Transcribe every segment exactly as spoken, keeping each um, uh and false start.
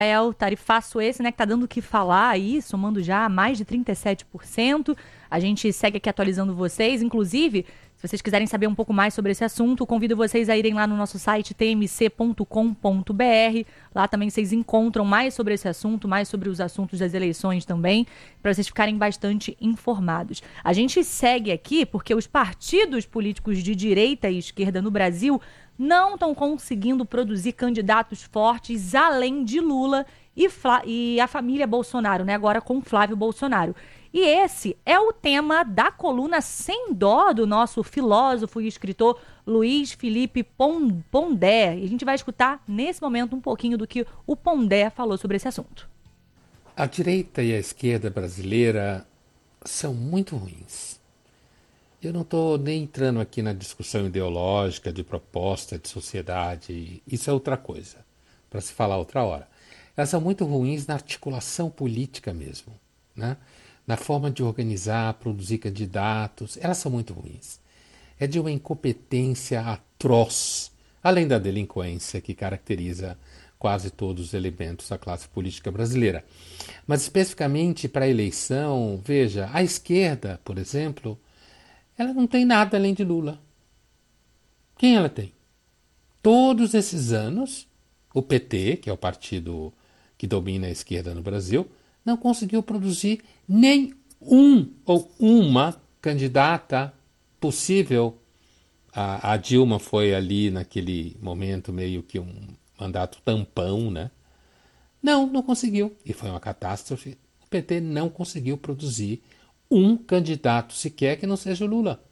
Rafael, tarifaço esse, né, que tá dando o que falar aí, somando já mais de trinta e sete por cento. A gente segue aqui atualizando vocês. Inclusive, se vocês quiserem saber um pouco mais sobre esse assunto, convido vocês a irem lá no nosso site t m c ponto com ponto b r. Lá também vocês encontram mais sobre esse assunto, mais sobre os assuntos das eleições também, para vocês ficarem bastante informados. A gente segue aqui porque os partidos políticos de direita e esquerda no Brasil não estão conseguindo produzir candidatos fortes além de Lula e, Flá- e a família Bolsonaro, né? Agora com Flávio Bolsonaro. E esse é o tema da coluna Sem Dó do nosso filósofo e escritor Luiz Felipe Pon- Pondé. E a gente vai escutar nesse momento um pouquinho do que o Pondé falou sobre esse assunto. A direita e a esquerda brasileira são muito ruins. Eu não estou nem entrando aqui na discussão ideológica, de proposta, de sociedade. Isso é outra coisa, para se falar outra hora. Elas são muito ruins na articulação política mesmo, né? Na forma de organizar, produzir candidatos. Elas são muito ruins. É de uma incompetência atroz, além da delinquência que caracteriza quase todos os elementos da classe política brasileira. Mas especificamente para a eleição, veja, a esquerda, por exemplo, ela não tem nada além de Lula. Quem ela tem? Todos esses anos, o P T, que é o partido que domina a esquerda no Brasil, não conseguiu produzir nem um ou uma candidata possível. A, a Dilma foi ali naquele momento meio que um mandato tampão, né? Não, não conseguiu. E foi uma catástrofe. O P T não conseguiu produzir um candidato sequer que não seja o Lula.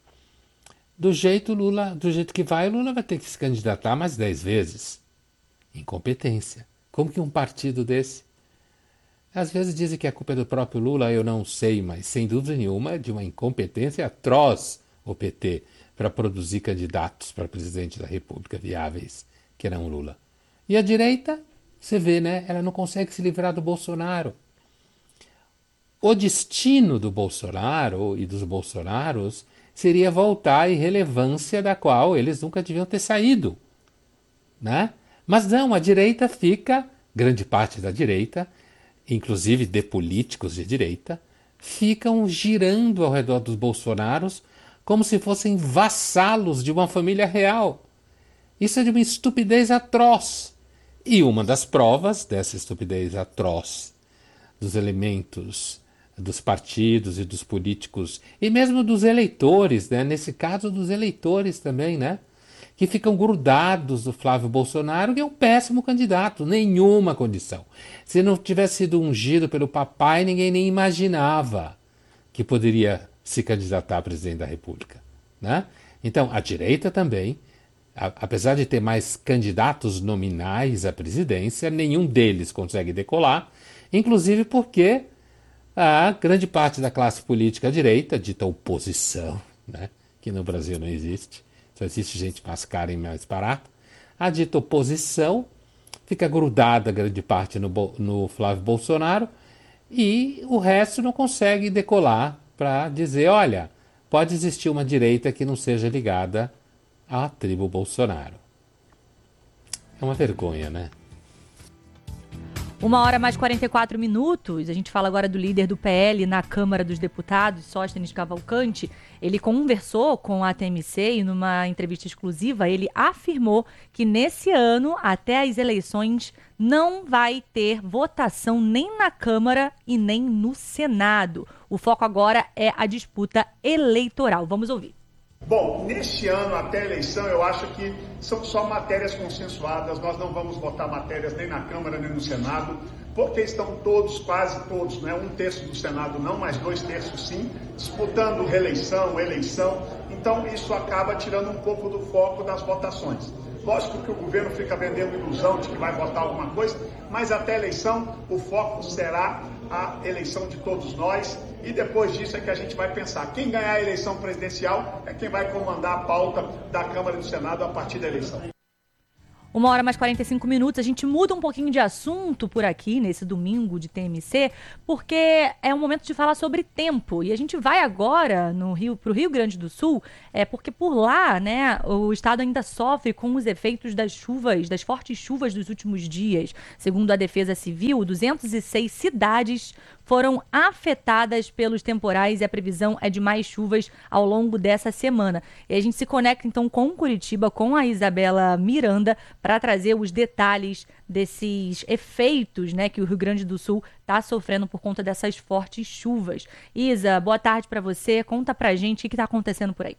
Do jeito Lula, do jeito que vai, o Lula vai ter que se candidatar mais dez vezes. Incompetência. Como que um partido desse? Às vezes dizem que a culpa é do próprio Lula, eu não sei, mas sem dúvida nenhuma é de uma incompetência atroz o P T para produzir candidatos para presidente da República viáveis, que não Lula. E a direita, você vê, né? Ela não consegue se livrar do Bolsonaro. O destino do Bolsonaro e dos Bolsonaros seria voltar à irrelevância da qual eles nunca deviam ter saído, né? Mas não, a direita fica, grande parte da direita, inclusive de políticos de direita, ficam girando ao redor dos Bolsonaros como se fossem vassalos de uma família real. Isso é de uma estupidez atroz. E uma das provas dessa estupidez atroz, dos elementos dos partidos e dos políticos, e mesmo dos eleitores, né? Nesse caso dos eleitores também, né? Que ficam grudados do Flávio Bolsonaro, que é um péssimo candidato, nenhuma condição. Se não tivesse sido ungido pelo papai, ninguém nem imaginava que poderia se candidatar a presidente da República, né? Então, a direita também, a, apesar de ter mais candidatos nominais à presidência, nenhum deles consegue decolar, inclusive porque a grande parte da classe política à direita, dita oposição, né? Que no Brasil não existe, só existe gente mais cara e mais barata, a dita oposição fica grudada grande parte no, no Flávio Bolsonaro e o resto não consegue decolar para dizer, olha, pode existir uma direita que não seja ligada à tribo Bolsonaro. É uma vergonha, né? Uma hora mais quarenta e quatro minutos, a gente fala agora do líder do P L na Câmara dos Deputados, Sóstenes Cavalcante. Ele conversou com a T M C e numa entrevista exclusiva ele afirmou que nesse ano, até as eleições, não vai ter votação nem na Câmara e nem no Senado. O foco agora é a disputa eleitoral. Vamos ouvir. Bom, neste ano, até a eleição, eu acho que são só matérias consensuadas, nós não vamos votar matérias nem na Câmara nem no Senado, porque estão todos, quase todos, né? Um terço do Senado não, mas dois terços sim, disputando reeleição, eleição, então isso acaba tirando um pouco do foco das votações. Lógico que o governo fica vendendo ilusão de que vai votar alguma coisa, mas até a eleição o foco será a eleição de todos nós e depois disso é que a gente vai pensar. Quem ganhar a eleição presidencial é quem vai comandar a pauta da Câmara e do Senado a partir da eleição. Uma hora mais quarenta e cinco minutos, a gente muda um pouquinho de assunto por aqui, nesse domingo de T M C, porque é um momento de falar sobre tempo. E a gente vai agora no Rio, pro Rio Grande do Sul, é porque por lá, né, o estado ainda sofre com os efeitos das chuvas, das fortes chuvas dos últimos dias. Segundo a Defesa Civil, duzentas e seis cidades foram afetadas pelos temporais e a previsão é de mais chuvas ao longo dessa semana. E a gente se conecta então com Curitiba, com a Isabela Miranda, para trazer os detalhes desses efeitos, né, que o Rio Grande do Sul está sofrendo por conta dessas fortes chuvas. Isa, boa tarde para você. Conta pra gente o que está acontecendo por aí.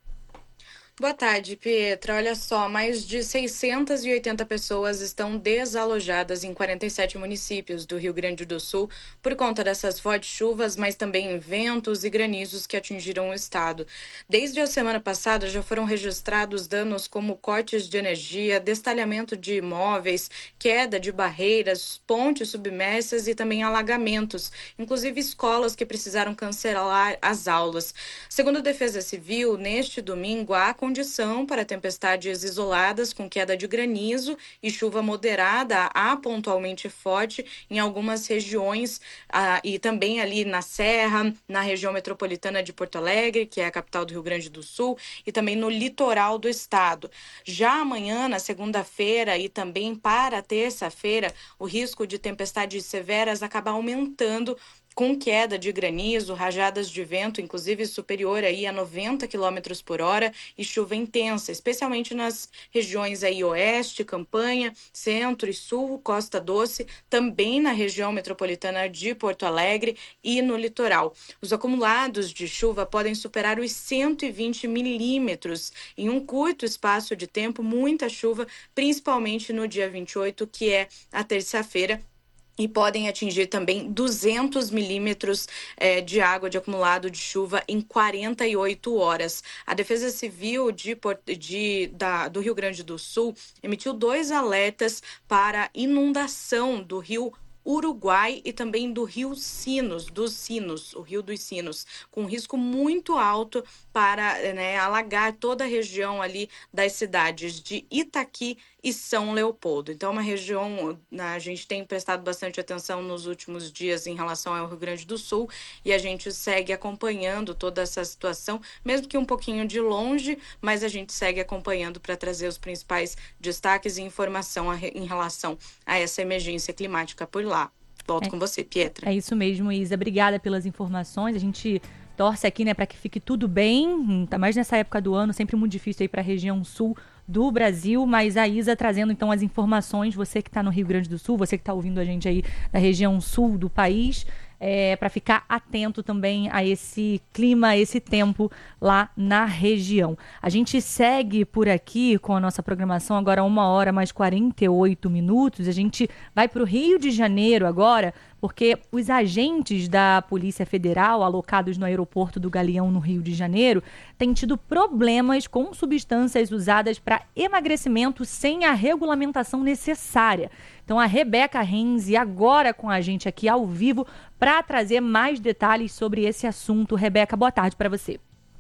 Boa tarde, Pietra. Olha só, mais de seiscentas e oitenta pessoas estão desalojadas em quarenta e sete municípios do Rio Grande do Sul por conta dessas fortes chuvas, mas também ventos e granizos que atingiram o estado. Desde a semana passada já foram registrados danos como cortes de energia, destalhamento de imóveis, queda de barreiras, pontes submersas e também alagamentos, inclusive escolas que precisaram cancelar as aulas. Segundo a Defesa Civil, neste domingo há condição para tempestades isoladas com queda de granizo e chuva moderada a pontualmente forte em algumas regiões ah, e também ali na Serra, na região metropolitana de Porto Alegre, que é a capital do Rio Grande do Sul, e também no litoral do estado. Já amanhã, na segunda-feira e também para terça-feira, o risco de tempestades severas acaba aumentando com queda de granizo, rajadas de vento, inclusive superior aí a noventa quilômetros por hora e chuva intensa, especialmente nas regiões aí oeste, Campanha, centro e sul, Costa Doce, também na região metropolitana de Porto Alegre e no litoral. Os acumulados de chuva podem superar os cento e vinte milímetros em um curto espaço de tempo, muita chuva, principalmente no dia vinte e oito, que é a terça-feira, e podem atingir também duzentos milímetros eh, de água de acumulado de chuva em quarenta e oito horas. A Defesa Civil de, de, da, do Rio Grande do Sul emitiu dois alertas para inundação do rio Uruguai e também do Rio Sinos, dos Sinos, o Rio dos Sinos, com risco muito alto para, né, alagar toda a região ali das cidades de Itaqui e São Leopoldo. Então, é uma região, a gente tem prestado bastante atenção nos últimos dias em relação ao Rio Grande do Sul e a gente segue acompanhando toda essa situação, mesmo que um pouquinho de longe, mas a gente segue acompanhando para trazer os principais destaques e informação a, em relação a essa emergência climática por lá. Volto é, com você, Pietra. É isso mesmo, Isa. Obrigada pelas informações. A gente torce aqui, né, para que fique tudo bem, tá mais nessa época do ano, sempre muito difícil aí para a região sul do Brasil, mas a Isa trazendo então as informações, você que está no Rio Grande do Sul, você que está ouvindo a gente aí da região sul do país, é, para ficar atento também a esse clima, a esse tempo lá na região. A gente segue por aqui com a nossa programação agora uma hora mais quarenta e oito minutos, a gente vai para o Rio de Janeiro agora, porque os agentes da Polícia Federal alocados no aeroporto do Galeão, no Rio de Janeiro, têm tido problemas com substâncias usadas para emagrecimento sem a regulamentação necessária. Então, a Rebeca Renzi agora com a gente aqui ao vivo para trazer mais detalhes sobre esse assunto. Rebeca, boa tarde para você.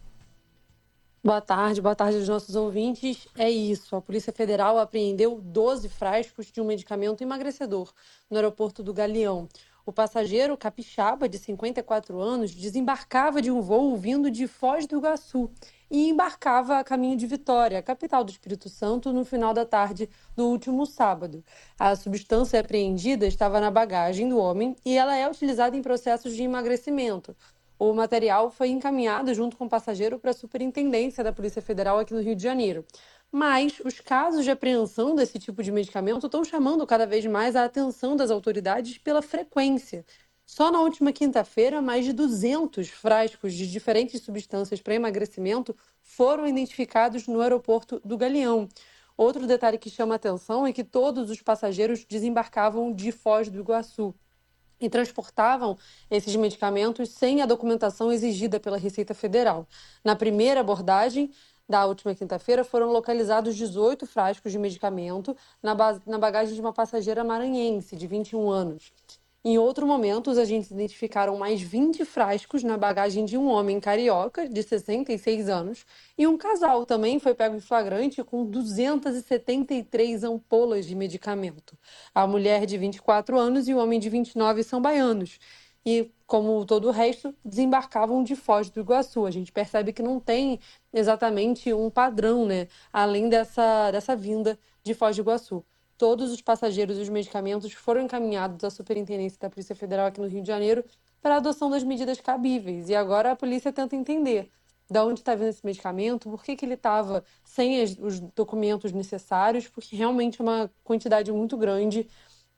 Boa tarde, boa tarde aos nossos ouvintes. É isso, a Polícia Federal apreendeu doze frascos de um medicamento emagrecedor no aeroporto do Galeão. O passageiro capixaba, de cinquenta e quatro anos, desembarcava de um voo vindo de Foz do Iguaçu e embarcava a caminho de Vitória, a capital do Espírito Santo, no final da tarde do último sábado. A substância apreendida estava na bagagem do homem e ela é utilizada em processos de emagrecimento. O material foi encaminhado junto com o passageiro para a Superintendência da Polícia Federal aqui no Rio de Janeiro. Mas os casos de apreensão desse tipo de medicamento estão chamando cada vez mais a atenção das autoridades pela frequência. Só na última quinta-feira, mais de duzentos frascos de diferentes substâncias para emagrecimento foram identificados no aeroporto do Galeão. Outro detalhe que chama a atenção é que todos os passageiros desembarcavam de Foz do Iguaçu e transportavam esses medicamentos sem a documentação exigida pela Receita Federal. Na primeira abordagem da última quinta-feira, foram localizados dezoito frascos de medicamento na, ba- na bagagem de uma passageira maranhense, de vinte e um anos. Em outro momento, os agentes identificaram mais vinte frascos na bagagem de um homem carioca, de sessenta e seis anos, e um casal também foi pego em flagrante com duzentas e setenta e três ampolas de medicamento. A mulher de vinte e quatro anos e o homem de vinte e nove são baianos. E, como todo o resto, desembarcavam de Foz do Iguaçu. A gente percebe que não tem exatamente um padrão, né? Além dessa, dessa vinda de Foz do Iguaçu. Todos os passageiros e os medicamentos foram encaminhados à Superintendência da Polícia Federal aqui no Rio de Janeiro para a adoção das medidas cabíveis. E agora a polícia tenta entender de onde está vindo esse medicamento, por que, que ele estava sem as, os documentos necessários, porque realmente é uma quantidade muito grande,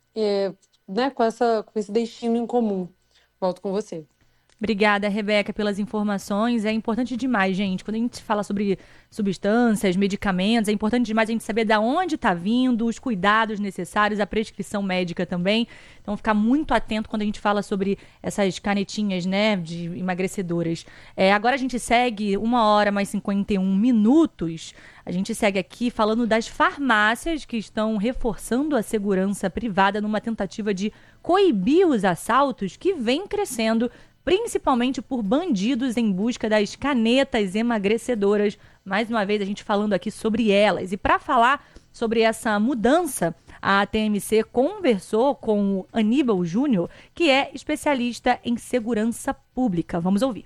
é, né, com, essa, com esse destino em comum. Volto com você. Obrigada, Rebeca, pelas informações. É importante demais, gente. Quando a gente fala sobre substâncias, medicamentos, é importante demais a gente saber de onde está vindo, os cuidados necessários, a prescrição médica também. Então, ficar muito atento quando a gente fala sobre essas canetinhas, né, de emagrecedoras. É, agora a gente segue uma hora mais cinquenta e um minutos. A gente segue aqui falando das farmácias que estão reforçando a segurança privada numa tentativa de coibir os assaltos que vem crescendo, principalmente por bandidos em busca das canetas emagrecedoras. Mais uma vez, a gente falando aqui sobre elas. E para falar sobre essa mudança, a A T M C conversou com o Aníbal Júnior, que é especialista em segurança pública. Vamos ouvir.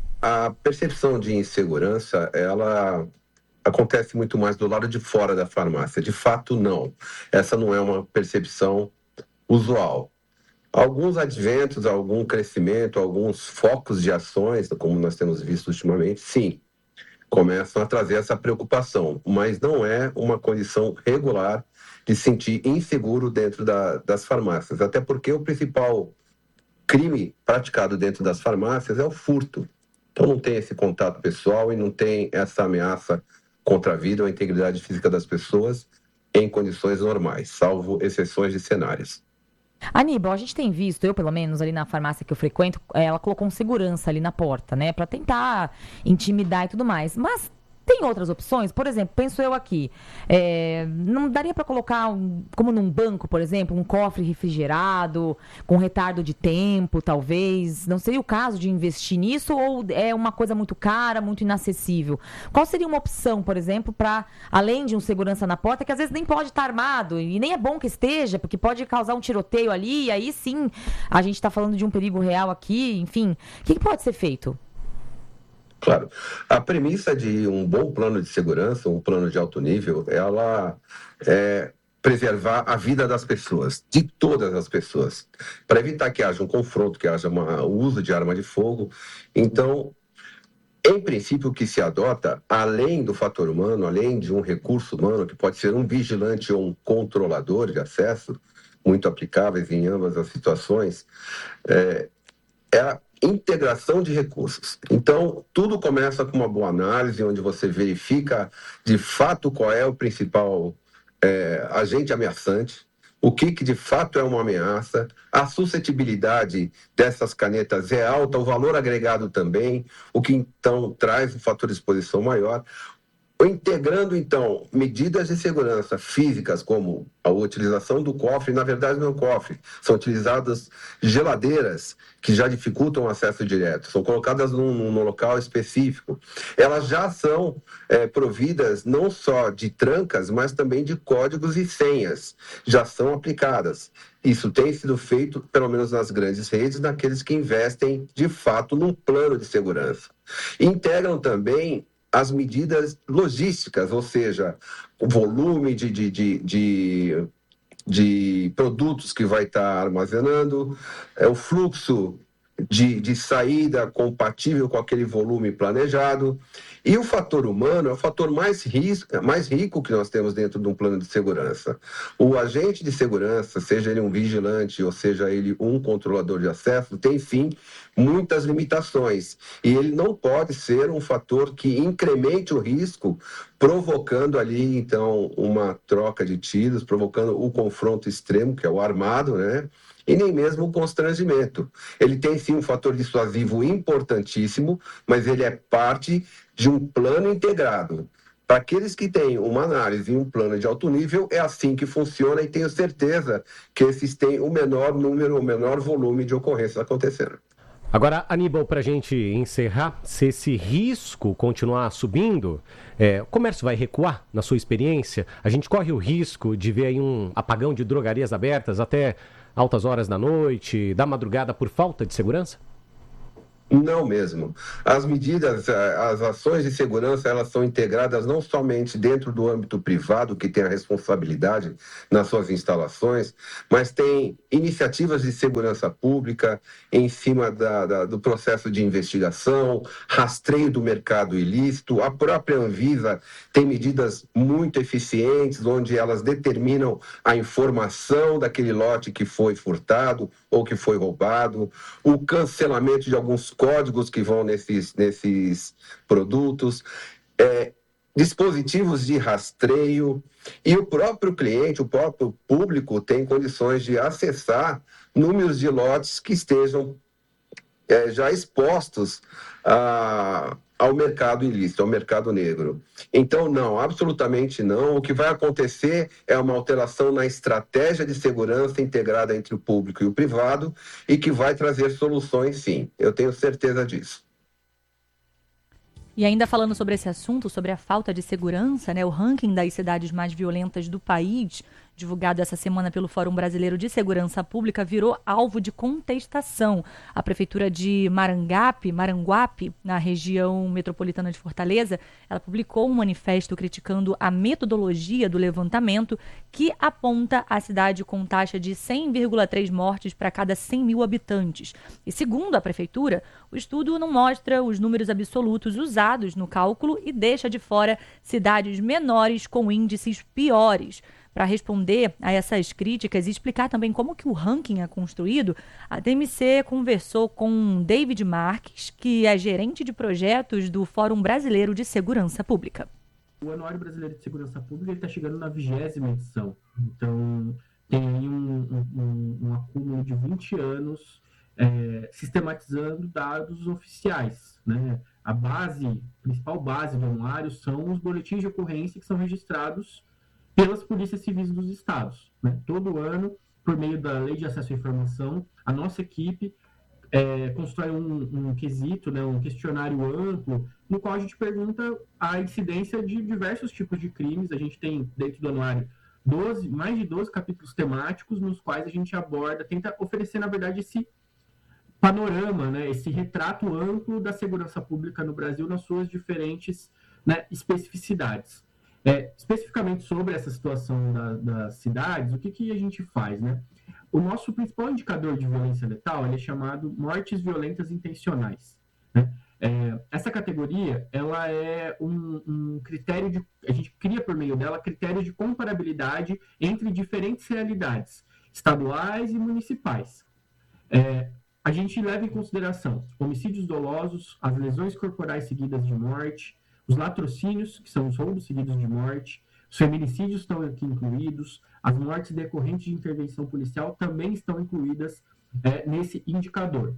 A percepção de insegurança, ela acontece muito mais do lado de fora da farmácia. De fato, não. Essa não é uma percepção usual. Alguns adventos, algum crescimento, alguns focos de ações, como nós temos visto ultimamente, sim, começam a trazer essa preocupação, mas não é uma condição regular de se sentir inseguro dentro da, das farmácias, até porque o principal crime praticado dentro das farmácias é o furto. Então não tem esse contato pessoal e não tem essa ameaça contra a vida ou a integridade física das pessoas em condições normais, salvo exceções de cenários. Aníbal, a gente tem visto, eu pelo menos ali na farmácia que eu frequento, ela colocou um segurança ali na porta, né, pra tentar intimidar e tudo mais, mas tem outras opções? Por exemplo, penso eu aqui, é, não daria para colocar, um, como num banco, por exemplo, um cofre refrigerado, com retardo de tempo, talvez? Não seria o caso de investir nisso ou é uma coisa muito cara, muito inacessível? Qual seria uma opção, por exemplo, para, além de um segurança na porta, que às vezes nem pode estar armado, e nem é bom que esteja, porque pode causar um tiroteio ali, e aí sim, a gente está falando de um perigo real aqui, enfim. O que, que pode ser feito? Claro. A premissa de um bom plano de segurança, um plano de alto nível, ela é preservar a vida das pessoas, de todas as pessoas, para evitar que haja um confronto, que haja uma, o uso de arma de fogo. Então, em princípio, o que se adota, além do fator humano, além de um recurso humano, que pode ser um vigilante ou um controlador de acesso, muito aplicáveis em ambas as situações, é, é a integração de recursos. Então, tudo começa com uma boa análise, onde você verifica de fato qual é o principal é, agente ameaçante, o que, que de fato é uma ameaça, a suscetibilidade dessas canetas é alta, o valor agregado também, o que então traz um fator de exposição maior. Integrando, então, medidas de segurança físicas, como a utilização do cofre, na verdade não é um cofre, são utilizadas geladeiras que já dificultam o acesso direto, são colocadas num, num local específico. Elas já são é, providas não só de trancas, mas também de códigos e senhas, já são aplicadas. Isso tem sido feito, pelo menos nas grandes redes, naqueles que investem, de fato, num plano de segurança. Integram também as medidas logísticas, ou seja, o volume de, de, de, de, de produtos que vai estar armazenando, é, o fluxo de, de saída compatível com aquele volume planejado. E o fator humano é o fator mais, risco, mais rico que nós temos dentro de um plano de segurança. O agente de segurança, seja ele um vigilante ou seja ele um controlador de acesso, tem sim muitas limitações. E ele não pode ser um fator que incremente o risco, provocando ali, então, uma troca de tiros, provocando o confronto extremo, que é o armado, né? E nem mesmo o constrangimento. Ele tem sim um fator dissuasivo importantíssimo, mas ele é parte de um plano integrado. Para aqueles que têm uma análise e um plano de alto nível, é assim que funciona e tenho certeza que esses têm o menor número, o menor volume de ocorrências acontecendo. Agora, Aníbal, para a gente encerrar, se esse risco continuar subindo, é, o comércio vai recuar, na sua experiência? A gente corre o risco de ver aí um apagão de drogarias abertas até altas horas da noite, da madrugada, por falta de segurança? Não mesmo. As medidas, as ações de segurança, elas são integradas não somente dentro do âmbito privado, que tem a responsabilidade nas suas instalações, mas tem iniciativas de segurança pública em cima da, da, do processo de investigação, rastreio do mercado ilícito. A própria Anvisa tem medidas muito eficientes, onde elas determinam a informação daquele lote que foi furtado ou que foi roubado, o cancelamento de alguns códigos que vão nesses, nesses produtos, é, dispositivos de rastreio, e o próprio cliente, o próprio público tem condições de acessar números de lotes que estejam é, já expostos a, ao mercado ilícito, ao mercado negro. Então, não, absolutamente não. O que vai acontecer é uma alteração na estratégia de segurança integrada entre o público e o privado e que vai trazer soluções, sim. Eu tenho certeza disso. E ainda falando sobre esse assunto, sobre a falta de segurança, né, o ranking das cidades mais violentas do país, divulgado essa semana pelo Fórum Brasileiro de Segurança Pública, virou alvo de contestação. A Prefeitura de Maranguape, Maranguape, na região metropolitana de Fortaleza, ela publicou um manifesto criticando a metodologia do levantamento, que aponta a cidade com taxa de cem vírgula três mortes para cada cem mil habitantes. E segundo a Prefeitura, o estudo não mostra os números absolutos usados no cálculo e deixa de fora cidades menores com índices piores. Para responder a essas críticas e explicar também como que o ranking é construído, a D M C conversou com David Marques, que é gerente de projetos do Fórum Brasileiro de Segurança Pública. O Anuário Brasileiro de Segurança Pública está chegando na vigésima edição. Então, tem aí um, um, um acúmulo de vinte anos é, sistematizando dados oficiais, né? A base, a principal base do anuário são os boletins de ocorrência que são registrados pelas polícias civis dos estados, né? Todo ano, por meio da Lei de Acesso à Informação, a nossa equipe é, constrói um, um quesito, né, um questionário amplo, no qual a gente pergunta a incidência de diversos tipos de crimes. A gente tem, dentro do anuário, doze, mais de doze capítulos temáticos, nos quais a gente aborda, tenta oferecer, na verdade, esse panorama, né, esse retrato amplo da segurança pública no Brasil nas suas diferentes, né, especificidades. É, especificamente sobre essa situação da, das cidades, o que, que a gente faz, né? O nosso principal indicador de violência letal ele é chamado mortes violentas intencionais, né? É, essa categoria, ela é um, um critério de... A gente cria por meio dela critérios de comparabilidade entre diferentes realidades, estaduais e municipais. É, a gente leva em consideração homicídios dolosos, as lesões corporais seguidas de morte, os latrocínios, que são os roubos seguidos de morte, os feminicídios estão aqui incluídos, as mortes decorrentes de intervenção policial também estão incluídas é, nesse indicador.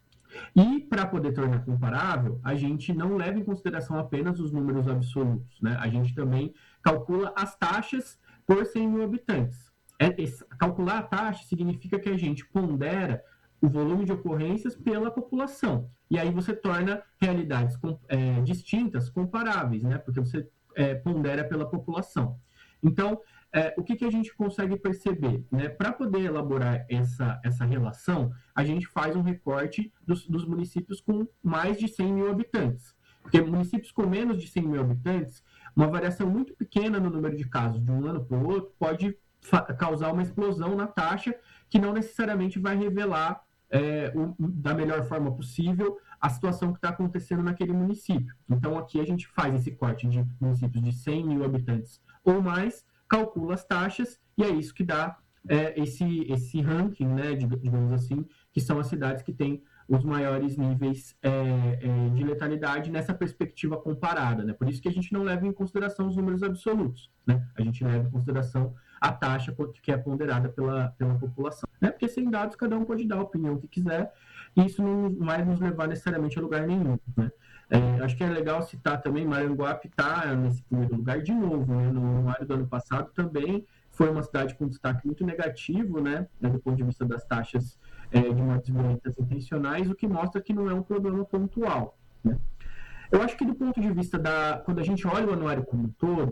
E, para poder tornar comparável, a gente não leva em consideração apenas os números absolutos, né? A gente também calcula as taxas por cem mil habitantes. É, esse, calcular a taxa significa que a gente pondera o volume de ocorrências pela população. E aí você torna realidades é, distintas, comparáveis, né? Porque você é, pondera pela população. Então, é, o que, que a gente consegue perceber? Né? Para poder elaborar essa, essa relação, a gente faz um recorte dos, dos municípios com mais de cem mil habitantes. Porque municípios com menos de cem mil habitantes, uma variação muito pequena no número de casos de um ano para o outro pode causar uma explosão na taxa que não necessariamente vai revelar É, o, da melhor forma possível a situação que está acontecendo naquele município. Então, aqui a gente faz esse corte de municípios de cem mil habitantes ou mais, calcula as taxas e é isso que dá é, esse, esse ranking, né, digamos assim, que são as cidades que têm os maiores níveis é, é, de letalidade nessa perspectiva comparada, né? Por isso que a gente não leva em consideração os números absolutos, né? A gente leva em consideração a taxa que é ponderada pela, pela população, né? Porque sem dados cada um pode dar a opinião que quiser e isso não vai nos levar necessariamente a lugar nenhum, né? É, acho que é legal citar também, Maranguape está nesse primeiro lugar de novo, né? No ano do ano passado também foi uma cidade com destaque muito negativo, né? Do ponto de vista das taxas é, de mortes violentas intencionais, o que mostra que não é um problema pontual, né? Eu acho que do ponto de vista da... Quando a gente olha o anuário como um todo,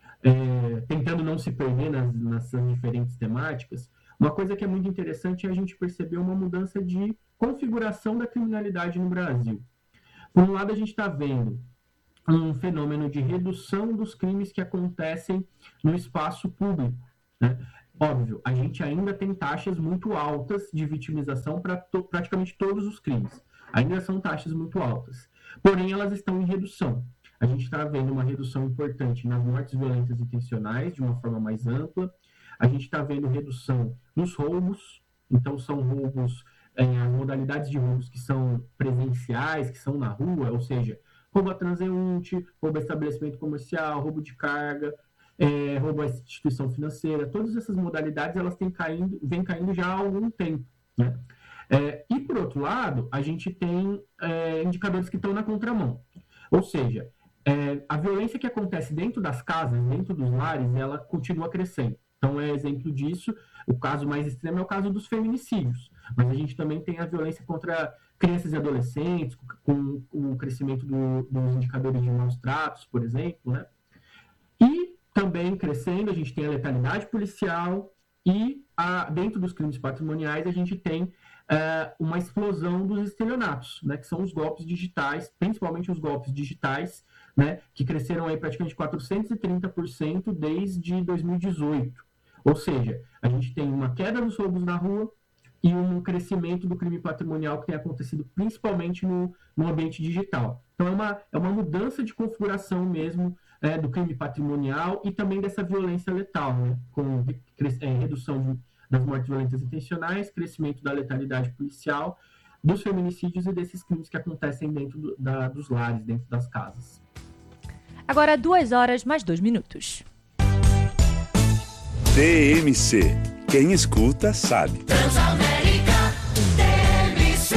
é, tentando não se perder nas, nessas diferentes temáticas, uma coisa que é muito interessante é a gente perceber uma mudança de configuração da criminalidade no Brasil. Por um lado, a gente está vendo um fenômeno de redução dos crimes que acontecem no espaço público, né? Óbvio, a gente ainda tem taxas muito altas de vitimização para to- praticamente todos os crimes. Ainda são taxas muito altas. Porém, elas estão em redução. A gente está vendo uma redução importante nas mortes violentas intencionais, de uma forma mais ampla. A gente está vendo redução nos roubos. Então, são roubos, é, as modalidades de roubos que são presenciais, que são na rua, ou seja, roubo a transeunte, roubo a estabelecimento comercial, roubo de carga, é, roubo à instituição financeira. Todas essas modalidades, elas têm caindo, vêm caindo já há algum tempo, né? É, e, por outro lado, a gente tem é, indicadores que estão na contramão. Ou seja, é, a violência que acontece dentro das casas, dentro dos lares, ela continua crescendo. Então, é exemplo disso. O caso mais extremo é o caso dos feminicídios. Mas a gente também tem a violência contra crianças e adolescentes, com, com o crescimento do, dos indicadores de maus tratos, por exemplo, né? E também crescendo, a gente tem a letalidade policial e, a, dentro dos crimes patrimoniais, a gente tem Uh, uma explosão dos estelionatos, né, que são os golpes digitais, principalmente os golpes digitais, né, que cresceram aí praticamente quatrocentos e trinta por cento desde dois mil e dezoito. Ou seja, a gente tem uma queda nos roubos na rua e um crescimento do crime patrimonial que tem acontecido principalmente no, no ambiente digital. Então é uma, é uma mudança de configuração mesmo, é, do crime patrimonial e também dessa violência letal, né, com é, redução de das mortes violentas intencionais, crescimento da letalidade policial, dos feminicídios e desses crimes que acontecem dentro do, da, dos lares, dentro das casas. Agora, duas horas mais dois minutos. T M C. Quem escuta, sabe. Transamérica T M C.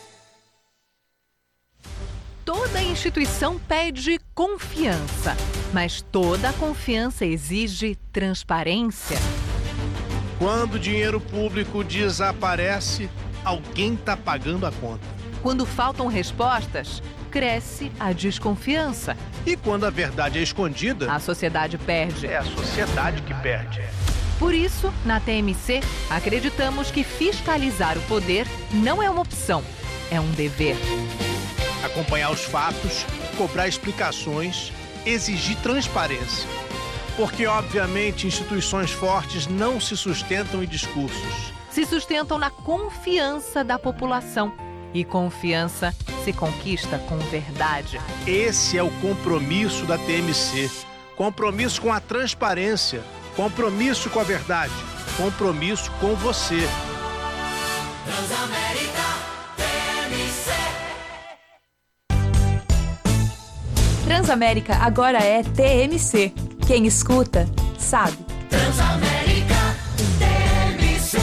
Toda instituição pede confiança, mas toda confiança exige transparência. Quando o dinheiro público desaparece, alguém está pagando a conta. Quando faltam respostas, cresce a desconfiança. E quando a verdade é escondida, a sociedade perde. É a sociedade que perde. Por isso, na T M C, acreditamos que fiscalizar o poder não é uma opção, é um dever. Acompanhar os fatos, cobrar explicações, exigir transparência. Porque, obviamente, instituições fortes não se sustentam em discursos. Se sustentam na confiança da população. E confiança se conquista com verdade. Esse é o compromisso da T M C. Compromisso com a transparência. Compromisso com a verdade. Compromisso com você. Transamérica T M C. Transamérica agora é T M C. Quem escuta, sabe. Transamérica T M C.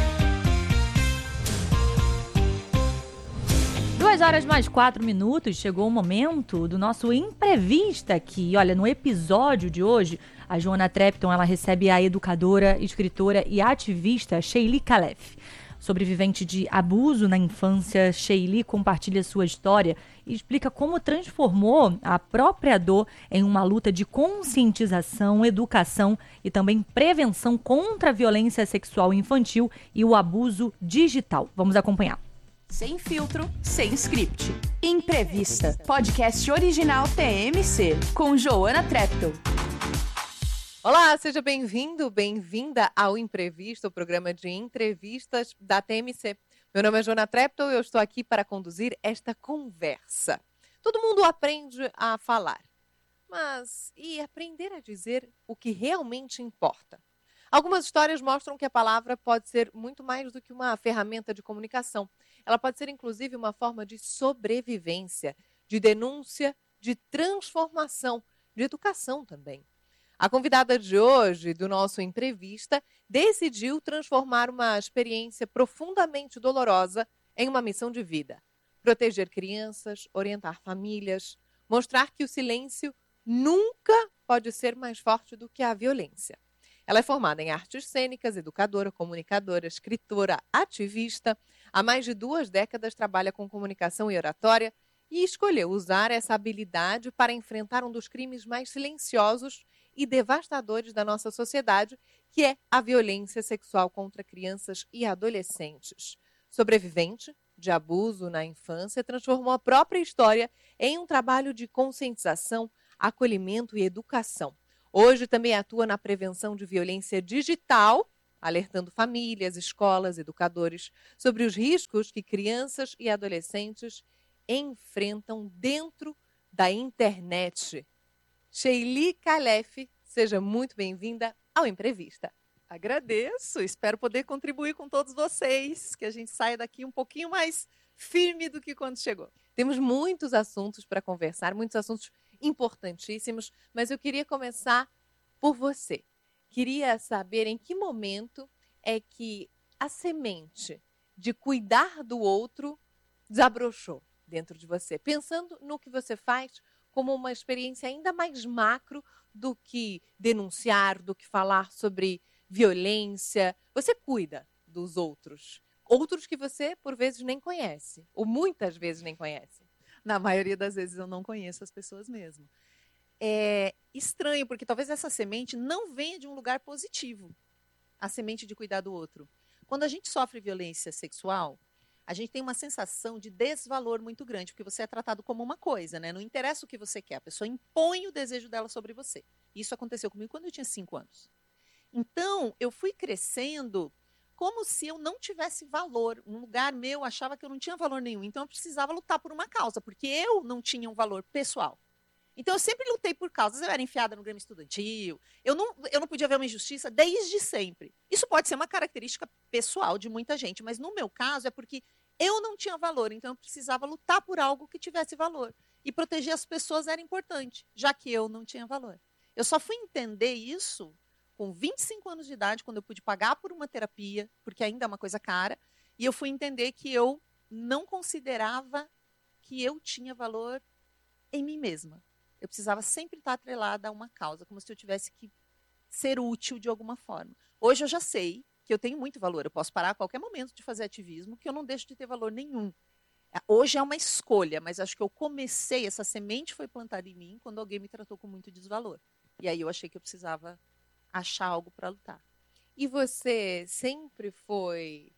Duas horas mais quatro minutos, chegou o momento do nosso Imprevista aqui. Olha, no episódio de hoje, a Joana Trepton, ela recebe a educadora, escritora e ativista Sheili Khalef. Sobrevivente de abuso na infância, Sheili compartilha sua história e explica como transformou a própria dor em uma luta de conscientização, educação e também prevenção contra a violência sexual infantil e o abuso digital. Vamos acompanhar. Sem filtro, sem script. Imprevista, podcast original T M C, com Joana Trepton. Olá, seja bem-vindo, bem-vinda ao Imprevista, o programa de entrevistas da T M C. Meu nome é Joana Trepton e eu estou aqui para conduzir esta conversa. Todo mundo aprende a falar, mas e aprender a dizer o que realmente importa? Algumas histórias mostram que a palavra pode ser muito mais do que uma ferramenta de comunicação. Ela pode ser, inclusive, uma forma de sobrevivência, de denúncia, de transformação, de educação também. A convidada de hoje, do nosso Imprevista, decidiu transformar uma experiência profundamente dolorosa em uma missão de vida. proteger crianças, orientar famílias, mostrar que o silêncio nunca pode ser mais forte do que a violência. Ela é formada em artes cênicas, educadora, comunicadora, escritora, ativista. Há mais de duas décadas trabalha com comunicação e oratória e escolheu usar essa habilidade para enfrentar um dos crimes mais silenciosos e devastadores da nossa sociedade, que é a violência sexual contra crianças e adolescentes. Sobrevivente de abuso na infância, transformou a própria história em um trabalho de conscientização, acolhimento e educação. Hoje também atua na prevenção de violência digital, alertando famílias, escolas, educadores sobre os riscos que crianças e adolescentes enfrentam dentro da internet. Sheili Khalef, seja muito bem-vinda ao Imprevista. Agradeço, espero poder contribuir com todos vocês, que a gente saia daqui um pouquinho mais firme do que quando chegou. Temos muitos assuntos para conversar, muitos assuntos importantíssimos, mas eu queria começar por você. Queria saber em que momento é que a semente de cuidar do outro desabrochou dentro de você, pensando no que você faz como uma experiência ainda mais macro do que denunciar, do que falar sobre violência. Você cuida dos outros. Outros que você, por vezes, nem conhece. Ou muitas vezes nem conhece. Na maioria das vezes eu não conheço as pessoas mesmo. É estranho, porque talvez essa semente não venha de um lugar positivo. A semente de cuidar do outro. Quando a gente sofre violência sexual, a gente tem uma sensação de desvalor muito grande, porque você é tratado como uma coisa, né? Não interessa o que você quer, a pessoa impõe o desejo dela sobre você. Isso aconteceu comigo quando eu tinha cinco anos. Então, eu fui crescendo como se eu não tivesse valor. Um lugar meu achava que eu não tinha valor nenhum. Então, eu precisava lutar por uma causa, porque eu não tinha um valor pessoal. Então, eu sempre lutei por causas. Eu era enfiada no Grêmio Estudantil. Eu não, eu não podia ver uma injustiça desde sempre. Isso pode ser uma característica pessoal de muita gente, mas no meu caso é porque eu não tinha valor. Então, eu precisava lutar por algo que tivesse valor. E proteger as pessoas era importante, já que eu não tinha valor. Eu só fui entender isso com vinte e cinco anos de idade, quando eu pude pagar por uma terapia, porque ainda é uma coisa cara, e eu fui entender que eu não considerava que eu tinha valor em mim mesma. Eu precisava sempre estar atrelada a uma causa, como se eu tivesse que ser útil de alguma forma. Hoje eu já sei que eu tenho muito valor, eu posso parar a qualquer momento de fazer ativismo, que eu não deixo de ter valor nenhum. Hoje é uma escolha, mas acho que eu comecei, essa semente foi plantada em mim quando alguém me tratou com muito desvalor. E aí eu achei que eu precisava achar algo para lutar. E você sempre foi,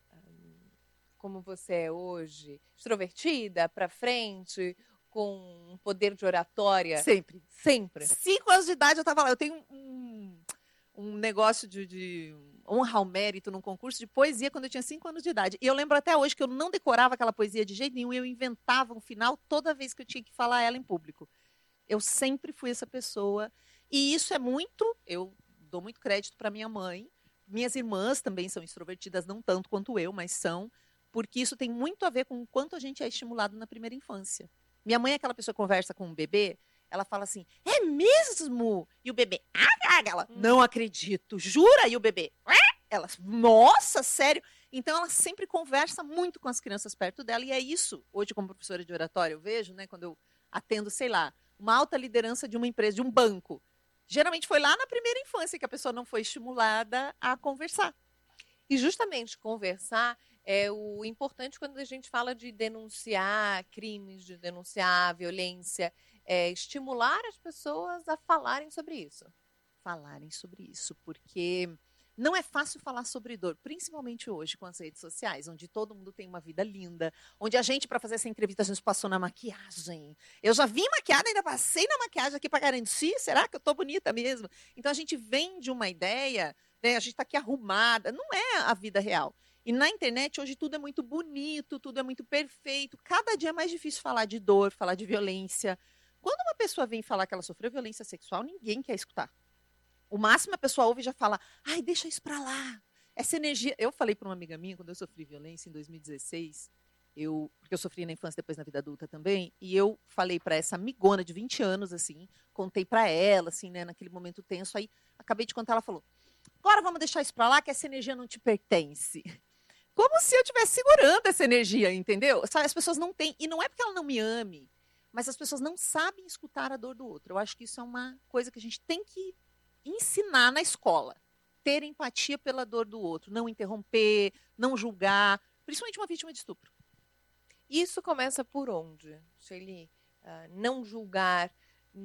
como você é hoje, extrovertida, para frente, com um poder de oratória? Sempre. Sempre. Cinco anos de idade eu estava lá. Eu tenho um, um negócio de, de honra ao mérito num concurso de poesia quando eu tinha cinco anos de idade. E eu lembro até hoje que eu não decorava aquela poesia de jeito nenhum. Eu inventava um final toda vez que eu tinha que falar ela em público. Eu sempre fui essa pessoa. E isso é muito... Eu dou muito crédito para minha mãe. Minhas irmãs também são extrovertidas, não tanto quanto eu, mas são, porque isso tem muito a ver com o quanto a gente é estimulado na primeira infância. Minha mãe é aquela pessoa que conversa com um bebê, ela fala assim, é mesmo? E o bebê, ah, ela, não acredito, jura? E o bebê, ah! Ela, nossa, sério? Então ela sempre conversa muito com as crianças perto dela, e é isso, hoje como professora de oratória, eu vejo, né, quando eu atendo, sei lá, uma alta liderança de uma empresa, de um banco. Geralmente foi lá na primeira infância que a pessoa não foi estimulada a conversar. E justamente conversar é o importante quando a gente fala de denunciar crimes, de denunciar violência, é estimular as pessoas a falarem sobre isso. Falarem sobre isso, porque não é fácil falar sobre dor, principalmente hoje com as redes sociais, onde todo mundo tem uma vida linda, onde a gente, para fazer essa entrevista, a gente passou na maquiagem. Eu já vim maquiada, ainda passei na maquiagem aqui para garantir, será que eu tô bonita mesmo? Então a gente vem de uma ideia, né, a gente está aqui arrumada, não é a vida real. E na internet hoje tudo é muito bonito, tudo é muito perfeito, cada dia é mais difícil falar de dor, falar de violência. Quando uma pessoa vem falar que ela sofreu violência sexual, ninguém quer escutar. O máximo a pessoa ouve e já fala, ai, deixa isso pra lá. Essa energia... Eu falei para uma amiga minha, quando eu sofri violência em dois mil e dezesseis, eu... porque eu sofri na infância, depois na vida adulta também, e eu falei para essa amigona de vinte anos, assim, contei para ela, assim, né, naquele momento tenso, aí acabei de contar, ela falou, agora vamos deixar isso pra lá, que essa energia não te pertence. Como se eu estivesse segurando essa energia, entendeu? Sabe, as pessoas não têm, e não é porque ela não me ame, mas as pessoas não sabem escutar a dor do outro. Eu acho que isso é uma coisa que a gente tem que ensinar na escola. Ter empatia pela dor do outro, não interromper, não julgar, principalmente uma vítima de estupro. Isso começa por onde, Sheili? Uh, não julgar,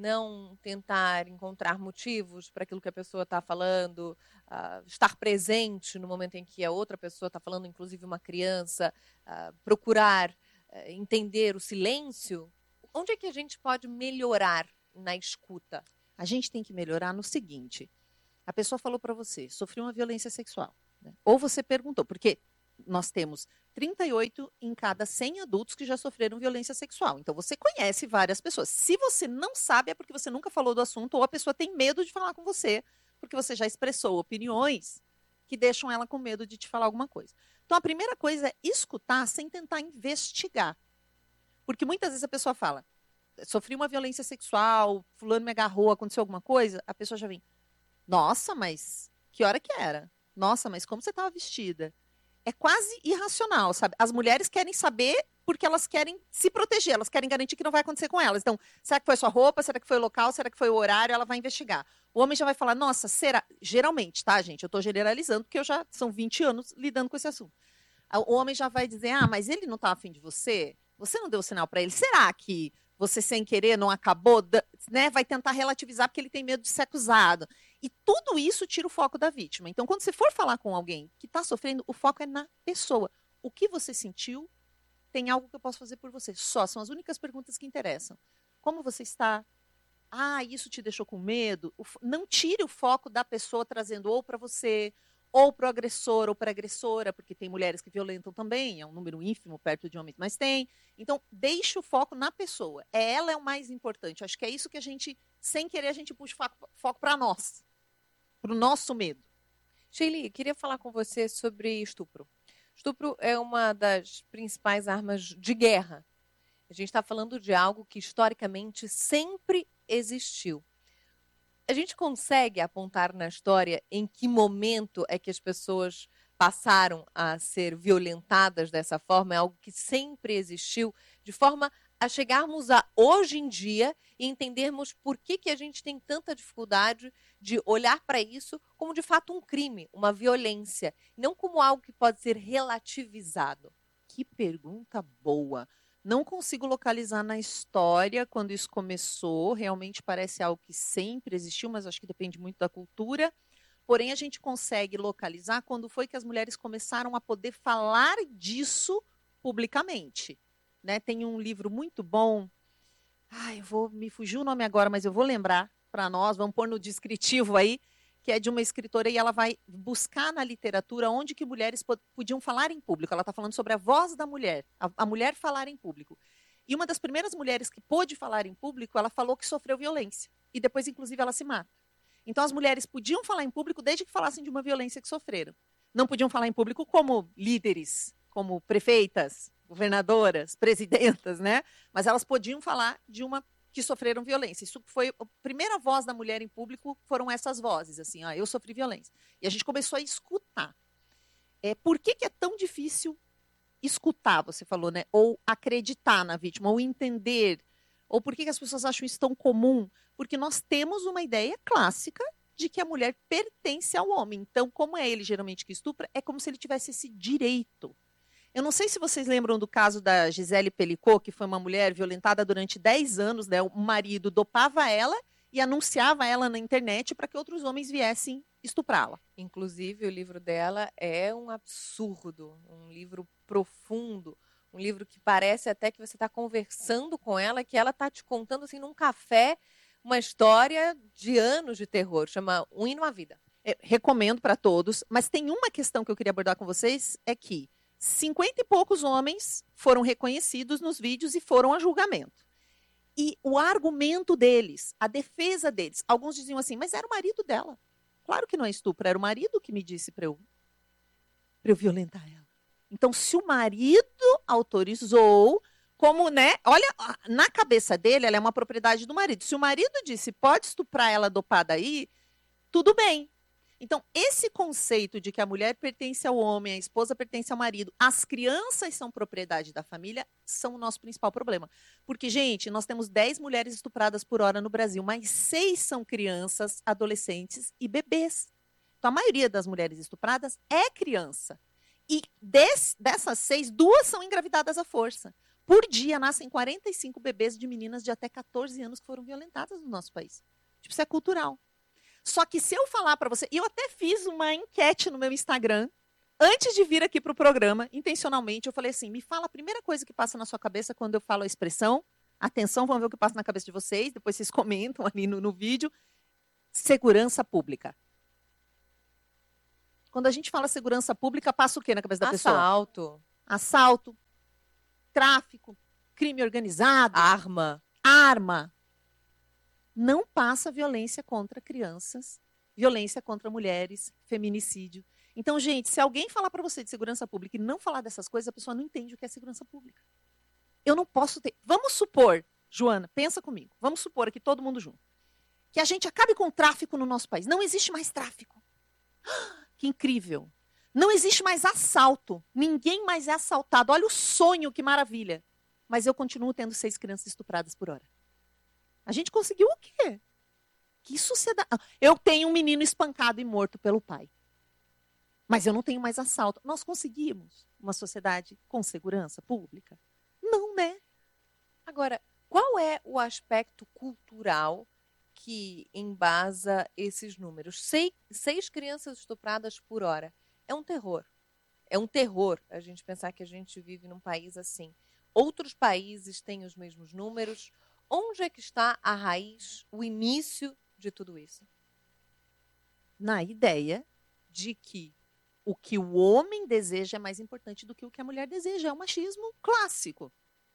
não tentar encontrar motivos para aquilo que a pessoa está falando, uh, estar presente no momento em que a outra pessoa está falando, inclusive uma criança, uh, procurar uh, entender o silêncio. Onde é que a gente pode melhorar na escuta? A gente tem que melhorar no seguinte: a pessoa falou para você, sofreu uma violência sexual, né? Ou você perguntou, porque nós temos trinta e oito em cada cem adultos que já sofreram violência sexual. Então, você conhece várias pessoas. Se você não sabe, é porque você nunca falou do assunto ou a pessoa tem medo de falar com você, porque você já expressou opiniões que deixam ela com medo de te falar alguma coisa. Então, a primeira coisa é escutar sem tentar investigar. Porque muitas vezes a pessoa fala, sofri uma violência sexual, fulano me agarrou, aconteceu alguma coisa, a pessoa já vem, nossa, mas que hora que era? Nossa, mas como você estava vestida? É quase irracional, sabe? As mulheres querem saber porque elas querem se proteger, elas querem garantir que não vai acontecer com elas. Então, será que foi sua roupa? Será que foi o local? Será que foi o horário? Ela vai investigar. O homem já vai falar, nossa, será? Geralmente, tá, gente? Eu tô generalizando porque eu já são vinte anos lidando com esse assunto. O homem já vai dizer, ah, mas ele não tá afim de você? Você não deu sinal para ele? Será que você sem querer não acabou, né? Vai tentar relativizar porque ele tem medo de ser acusado. E tudo isso tira o foco da vítima. Então, quando você for falar com alguém que está sofrendo, o foco é na pessoa. O que você sentiu? Tem algo que eu posso fazer por você. Só, são as únicas perguntas que interessam. Como você está? Ah, isso te deixou com medo? Não tire o foco da pessoa trazendo ou para você, ou para o agressor, ou para a agressora, porque tem mulheres que violentam também, é um número ínfimo perto de homens, mas tem. Então, deixe o foco na pessoa. É ela é o mais importante. Acho que é isso que a gente, sem querer, a gente puxa o foco, foco para nós, para o nosso medo. Sheili, queria falar com você sobre estupro. Estupro é uma das principais armas de guerra. A gente está falando de algo que historicamente sempre existiu. A gente consegue apontar na história em que momento é que as pessoas passaram a ser violentadas dessa forma? É algo que sempre existiu, de forma a chegarmos a hoje em dia e entendermos por que, que a gente tem tanta dificuldade de olhar para isso como de fato um crime, uma violência, não como algo que pode ser relativizado. Que pergunta boa! Não consigo localizar na história quando isso começou, realmente parece algo que sempre existiu, mas acho que depende muito da cultura. Porém, a gente consegue localizar quando foi que as mulheres começaram a poder falar disso publicamente. Né? Tem um livro muito bom, ai, vou me fugir o nome agora, mas eu vou lembrar para nós, vamos pôr no descritivo aí, que é de uma escritora e ela vai buscar na literatura onde que mulheres podiam falar em público. Ela está falando sobre a voz da mulher, a, a mulher falar em público. E uma das primeiras mulheres que pôde falar em público, ela falou que sofreu violência. E depois, inclusive, ela se mata. Então, as mulheres podiam falar em público desde que falassem de uma violência que sofreram. Não podiam falar em público como líderes, como prefeitas, governadoras, presidentas, né? Mas elas podiam falar de uma que sofreram violência. Isso foi a primeira voz da mulher em público, foram essas vozes, assim, ó, eu sofri violência. E a gente começou a escutar. É, por que, que é tão difícil escutar, você falou, né? Ou acreditar na vítima, ou entender, ou por que, que as pessoas acham isso tão comum? Porque nós temos uma ideia clássica de que a mulher pertence ao homem. Então, como é ele geralmente que estupra, é como se ele tivesse esse direito. Eu não sei se vocês lembram do caso da Gisele Pelicot, que foi uma mulher violentada durante dez anos, né? O marido dopava ela e anunciava ela na internet para que outros homens viessem estuprá-la. Inclusive, o livro dela é um absurdo, um livro profundo, um livro que parece até que você está conversando com ela, que ela está te contando assim num café uma história de anos de terror, chama Um Hino à Vida. Eu recomendo para todos, mas tem uma questão que eu queria abordar com vocês, é que cinquenta e poucos homens foram reconhecidos nos vídeos e foram a julgamento. E o argumento deles, a defesa deles, alguns diziam assim, mas era o marido dela. Claro que não é estupro, era o marido que me disse para eu, para eu violentar ela. Então, se o marido autorizou, como, né, olha, na cabeça dele, ela é uma propriedade do marido. Se o marido disse, pode estuprar ela dopada aí, tudo bem. Então, esse conceito de que a mulher pertence ao homem, a esposa pertence ao marido, as crianças são propriedade da família, são o nosso principal problema. Porque, gente, nós temos dez mulheres estupradas por hora no Brasil, mas seis são crianças, adolescentes e bebês. Então, a maioria das mulheres estupradas é criança. E des, dessas seis, duas são engravidadas à força. Por dia, nascem quarenta e cinco bebês de meninas de até catorze anos que foram violentadas no nosso país. Tipo, isso é cultural. Só que se eu falar para você, e eu até fiz uma enquete no meu Instagram, antes de vir aqui para o programa, intencionalmente, eu falei assim, me fala a primeira coisa que passa na sua cabeça quando eu falo a expressão, atenção, vamos ver o que passa na cabeça de vocês, depois vocês comentam ali no, no vídeo, segurança pública. Quando a gente fala segurança pública, passa o quê na cabeça da pessoa? Assalto. Assalto, tráfico, crime organizado. Arma. Arma. Não passa violência contra crianças, violência contra mulheres, feminicídio. Então, gente, se alguém falar para você de segurança pública e não falar dessas coisas, a pessoa não entende o que é segurança pública. Eu não posso ter... Vamos supor, Joana, pensa comigo, vamos supor aqui todo mundo junto, que a gente acabe com o tráfico no nosso país. Não existe mais tráfico. Que incrível. Não existe mais assalto. Ninguém mais é assaltado. Olha o sonho, que maravilha. Mas eu continuo tendo seis crianças estupradas por hora. A gente conseguiu o quê? Que sociedade... Eu tenho um menino espancado e morto pelo pai. Mas eu não tenho mais assalto. Nós conseguimos uma sociedade com segurança pública? Não, né? Agora, qual é o aspecto cultural que embasa esses números? Sei, seis crianças estupradas por hora. É um terror. É um terror a gente pensar que a gente vive num país assim. Outros países têm os mesmos números. Onde é que está a raiz, o início de tudo isso? Na ideia de que o que o homem deseja é mais importante do que o que a mulher deseja. É o machismo clássico.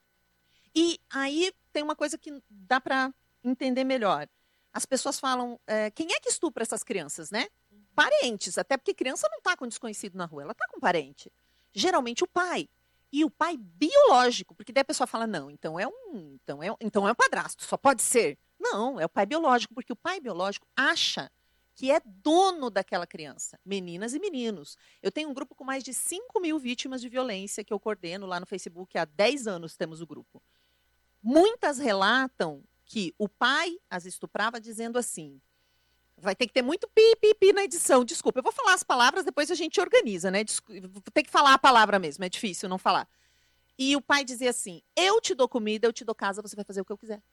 E aí tem uma coisa que dá para entender melhor. As pessoas falam, é, quem é que estupra essas crianças, né? Parentes, até porque criança não está com desconhecido na rua, ela está com parente. Geralmente o pai. E o pai biológico, porque daí a pessoa fala, não, então é um, então é, então é um padrasto, só pode ser. Não, é o pai biológico, porque o pai biológico acha que é dono daquela criança, meninas e meninos. Eu tenho um grupo com mais de cinco mil vítimas de violência que eu coordeno lá no Facebook, há dez anos temos o grupo. Muitas relatam que o pai as estuprava dizendo assim, vai ter que ter muito pi, pi, pi na edição, desculpa, eu vou falar as palavras, depois a gente organiza, né? Vou ter que falar a palavra mesmo, é difícil não falar. E o pai dizia assim, eu te dou comida, eu te dou casa, você vai fazer o que eu quiser.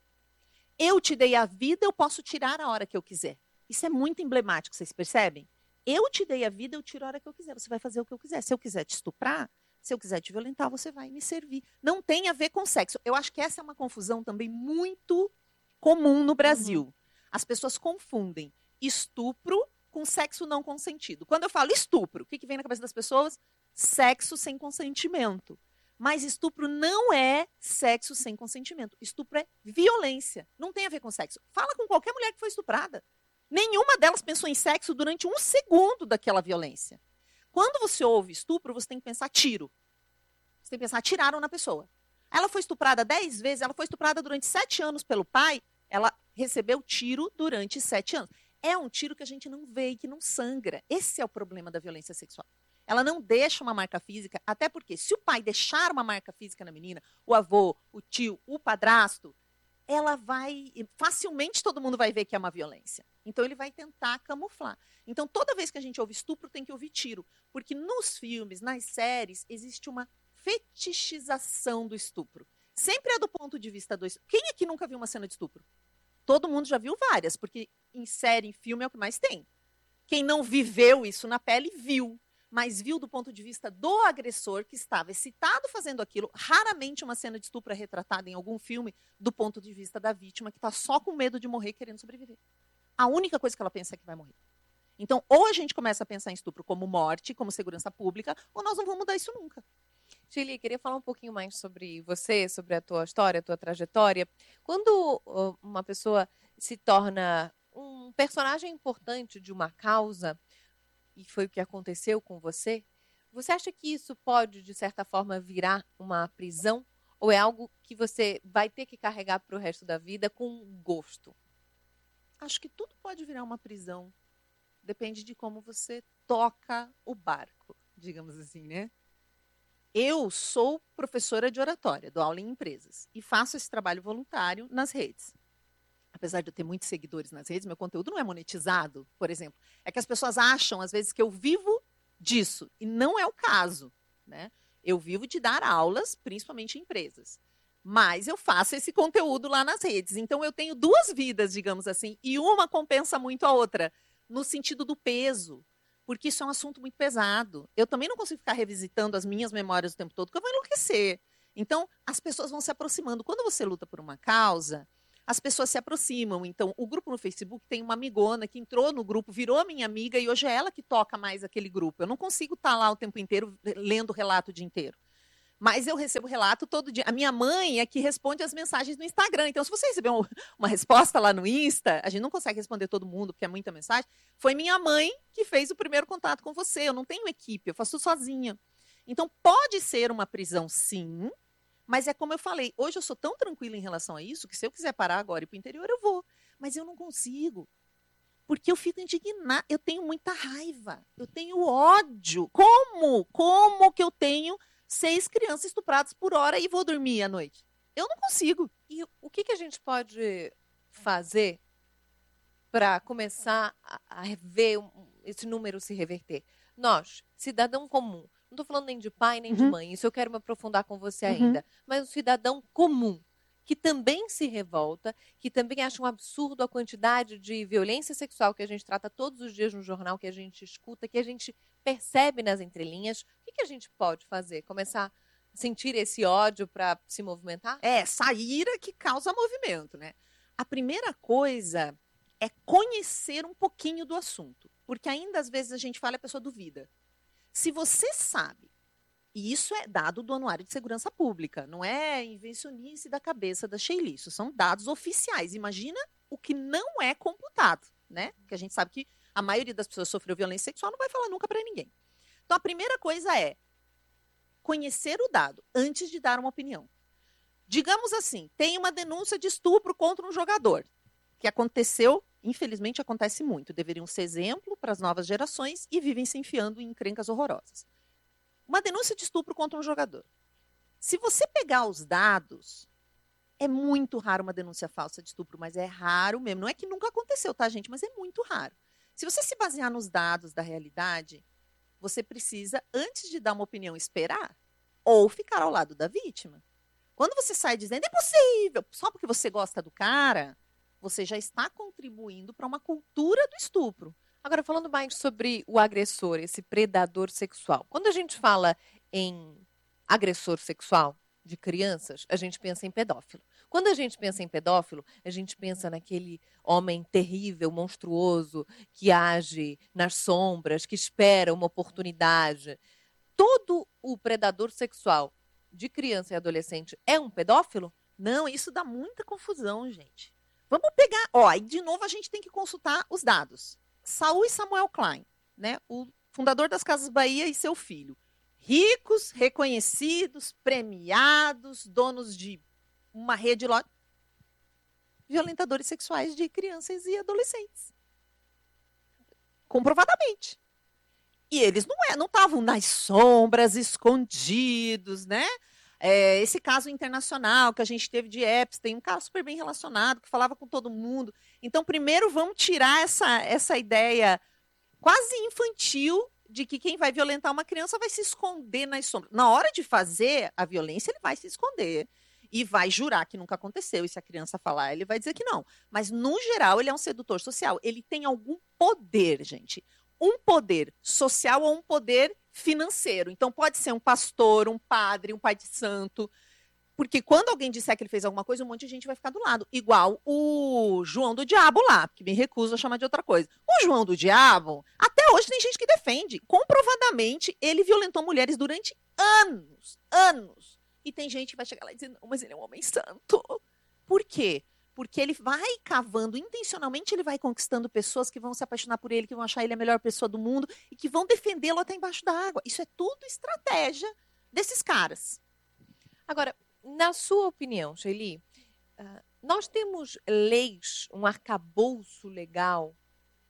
Eu te dei a vida, eu posso tirar a hora que eu quiser. Isso é muito emblemático, vocês percebem? Eu te dei a vida, eu tiro a hora que eu quiser, você vai fazer o que eu quiser. Se eu quiser te estuprar, se eu quiser te violentar, você vai me servir. Não tem a ver com sexo. Eu acho que essa é uma confusão também muito comum no Brasil. Uhum. As pessoas confundem estupro com sexo não consentido. Quando eu falo estupro, o que, que vem na cabeça das pessoas? Sexo sem consentimento. Mas estupro não é sexo sem consentimento. Estupro é violência. Não tem a ver com sexo. Fala com qualquer mulher que foi estuprada. Nenhuma delas pensou em sexo durante um segundo daquela violência. Quando você ouve estupro, você tem que pensar tiro. Você tem que pensar, atiraram na pessoa. Ela foi estuprada dez vezes, ela foi estuprada durante sete anos pelo pai, ela recebeu tiro durante sete anos. É um tiro que a gente não vê e que não sangra. Esse é o problema da violência sexual. Ela não deixa uma marca física, até porque se o pai deixar uma marca física na menina, o avô, o tio, o padrasto, ela vai, facilmente todo mundo vai ver que é uma violência. Então ele vai tentar camuflar. Então toda vez que a gente ouve estupro, tem que ouvir tiro. Porque nos filmes, nas séries, existe uma fetichização do estupro. Sempre é do ponto de vista do estupro. Quem aqui nunca viu uma cena de estupro? Todo mundo já viu várias, porque em série, em filme é o que mais tem. Quem não viveu isso na pele, viu. Mas viu do ponto de vista do agressor, que estava excitado fazendo aquilo. Raramente uma cena de estupro é retratada em algum filme do ponto de vista da vítima, que está só com medo de morrer, querendo sobreviver. A única coisa que ela pensa é que vai morrer. Então, ou a gente começa a pensar em estupro como morte, como segurança pública, ou nós não vamos mudar isso nunca. Shirley, queria falar um pouquinho mais sobre você, sobre a tua história, a tua trajetória. Quando uh, uma pessoa se torna um personagem importante de uma causa, e foi o que aconteceu com você, você acha que isso pode, de certa forma, virar uma prisão? Ou é algo que você vai ter que carregar para o resto da vida com gosto? Acho que tudo pode virar uma prisão. depende de como você toca o barco, digamos assim, né? Eu sou professora de oratória, dou aula em empresas e faço esse trabalho voluntário nas redes. Apesar de eu ter muitos seguidores nas redes, meu conteúdo não é monetizado, por exemplo. É que as pessoas acham, às vezes, que eu vivo disso, e não é o caso, né? Eu vivo de dar aulas, principalmente em empresas. Mas eu faço esse conteúdo lá nas redes. Então, eu tenho duas vidas, digamos assim, e uma compensa muito a outra, no sentido do peso, porque isso é um assunto muito pesado. Eu também não consigo ficar revisitando as minhas memórias o tempo todo, porque eu vou enlouquecer. Então, as pessoas vão se aproximando. Quando você luta por uma causa, as pessoas se aproximam. Então, o grupo no Facebook tem uma amigona que entrou no grupo, virou minha amiga, e hoje é ela que toca mais aquele grupo. Eu não consigo estar lá o tempo inteiro, lendo o relato o dia inteiro. Mas eu recebo relato todo dia. A minha mãe é que responde as mensagens no Instagram. Então, se você receber um, uma resposta lá no Insta, a gente não consegue responder todo mundo, porque é muita mensagem. Foi minha mãe que fez o primeiro contato com você. Eu não tenho equipe, eu faço tudo sozinha. Então, pode ser uma prisão, sim, mas é como eu falei, hoje eu sou tão tranquila em relação a isso, que se eu quiser parar agora e ir para o interior, eu vou. Mas eu não consigo. Porque eu fico indignada, eu tenho muita raiva, eu tenho ódio. Como? Como que eu tenho seis crianças estupradas por hora e vou dormir à noite? Eu não consigo. E o que, que a gente pode fazer para começar a, a ver um, esse número se reverter? Nós, cidadão comum, não estou falando nem de pai nem uhum. de mãe, isso eu quero me aprofundar com você uhum. ainda, mas um cidadão comum, que também se revolta, que também acha um absurdo a quantidade de violência sexual que a gente trata todos os dias no jornal, que a gente escuta, que a gente percebe nas entrelinhas. O que, que a gente pode fazer? Começar a sentir esse ódio para se movimentar? É, essa ira que causa movimento, né? A primeira coisa é conhecer um pouquinho do assunto, porque ainda às vezes a gente fala e a pessoa duvida. Se você sabe, e isso é dado do Anuário de Segurança Pública, não é invencionice da cabeça da Sheili, isso são dados oficiais. Imagina o que não é computado, né? Porque a gente sabe que a maioria das pessoas que sofreu violência sexual não vai falar nunca para ninguém. Então, a primeira coisa é conhecer o dado antes de dar uma opinião. Digamos assim, tem uma denúncia de estupro contra um jogador, que aconteceu, infelizmente acontece muito, deveriam ser exemplo para as novas gerações e vivem se enfiando em encrencas horrorosas. Uma denúncia de estupro contra um jogador. Se você pegar os dados, é muito raro uma denúncia falsa de estupro, mas é raro mesmo. Não é que nunca aconteceu, tá, gente? Mas é muito raro. Se você se basear nos dados da realidade, você precisa, antes de dar uma opinião, esperar ou ficar ao lado da vítima. Quando você sai dizendo, é impossível, só porque você gosta do cara, você já está contribuindo para uma cultura do estupro. Agora, falando mais sobre o agressor, esse predador sexual. Quando a gente fala em agressor sexual de crianças, a gente pensa em pedófilo. Quando a gente pensa em pedófilo, a gente pensa naquele homem terrível, monstruoso, que age nas sombras, que espera uma oportunidade. Todo o predador sexual de criança e adolescente é um pedófilo? Não, isso dá muita confusão, gente. Vamos pegar, ó, e de novo a gente tem que consultar os dados. Saul e Samuel Klein, né, o fundador das Casas Bahia e seu filho. Ricos, reconhecidos, premiados, donos de uma rede de loja. Violentadores sexuais de crianças e adolescentes. Comprovadamente. E eles não estavam nas sombras, escondidos, né? É, esse caso internacional que a gente teve de Epstein, um caso super bem relacionado, que falava com todo mundo. Então, primeiro, vamos tirar essa, essa ideia quase infantil de que quem vai violentar uma criança vai se esconder nas sombras. Na hora de fazer a violência, ele vai se esconder e vai jurar que nunca aconteceu. E se a criança falar, ele vai dizer que não. Mas, no geral, ele é um sedutor social. Ele tem algum poder, gente. Um poder social ou um poder financeiro. Então, pode ser um pastor, um padre, um pai de santo. Porque quando alguém disser que ele fez alguma coisa, um monte de gente vai ficar do lado. Igual o João do Diabo lá, que me recuso a chamar de outra coisa. O João do Diabo, até hoje tem gente que defende. Comprovadamente, ele violentou mulheres durante anos. Anos. E tem gente que vai chegar lá e dizer, não, mas ele é um homem santo. Por quê? Porque ele vai cavando, intencionalmente ele vai conquistando pessoas que vão se apaixonar por ele, que vão achar ele a melhor pessoa do mundo e que vão defendê-lo até embaixo da água. Isso é tudo estratégia desses caras. Agora, na sua opinião, Sheili, uh, nós temos leis, um arcabouço legal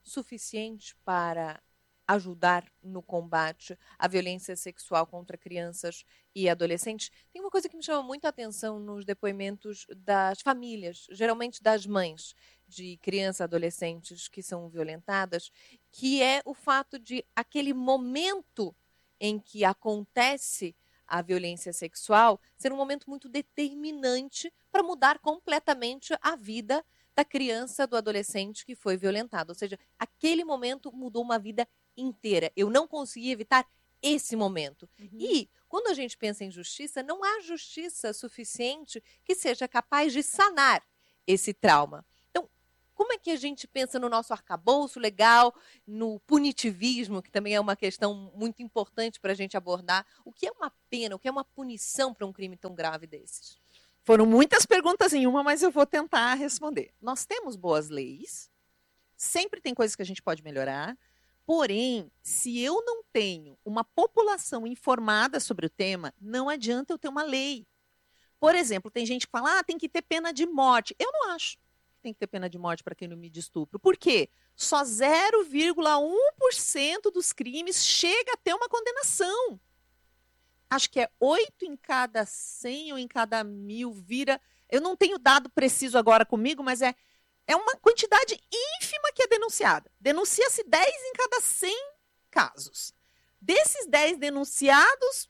suficiente para ajudar no combate à violência sexual contra crianças e adolescentes? Tem uma coisa que me chama muito a atenção nos depoimentos das famílias, geralmente das mães de crianças e adolescentes que são violentadas, que é o fato de aquele momento em que acontece a violência sexual ser um momento muito determinante para mudar completamente a vida da criança, do adolescente que foi violentado. Ou seja, aquele momento mudou uma vida inteira. Eu não consegui evitar esse momento. Uhum. E quando a gente pensa em justiça, não há justiça suficiente que seja capaz de sanar esse trauma. Então, como é que a gente pensa no nosso arcabouço legal, no punitivismo, que também é uma questão muito importante para a gente abordar? O que é uma pena, o que é uma punição para um crime tão grave desses? Foram muitas perguntas em uma, mas eu vou tentar responder. Nós temos boas leis, sempre tem coisas que a gente pode melhorar, porém, se eu não tenho uma população informada sobre o tema, não adianta eu ter uma lei. Por exemplo, tem gente que fala, ah, tem que ter pena de morte. Eu não acho que tem que ter pena de morte para quem não me de estupro. Por quê? Só zero vírgula um por cento dos crimes chega a ter uma condenação. Acho que é oito em cada cem ou em cada mil vira. Eu não tenho dado preciso agora comigo, mas é, é uma quantidade ínfima que é denunciada. Denuncia-se dez em cada cem casos. Desses dez denunciados,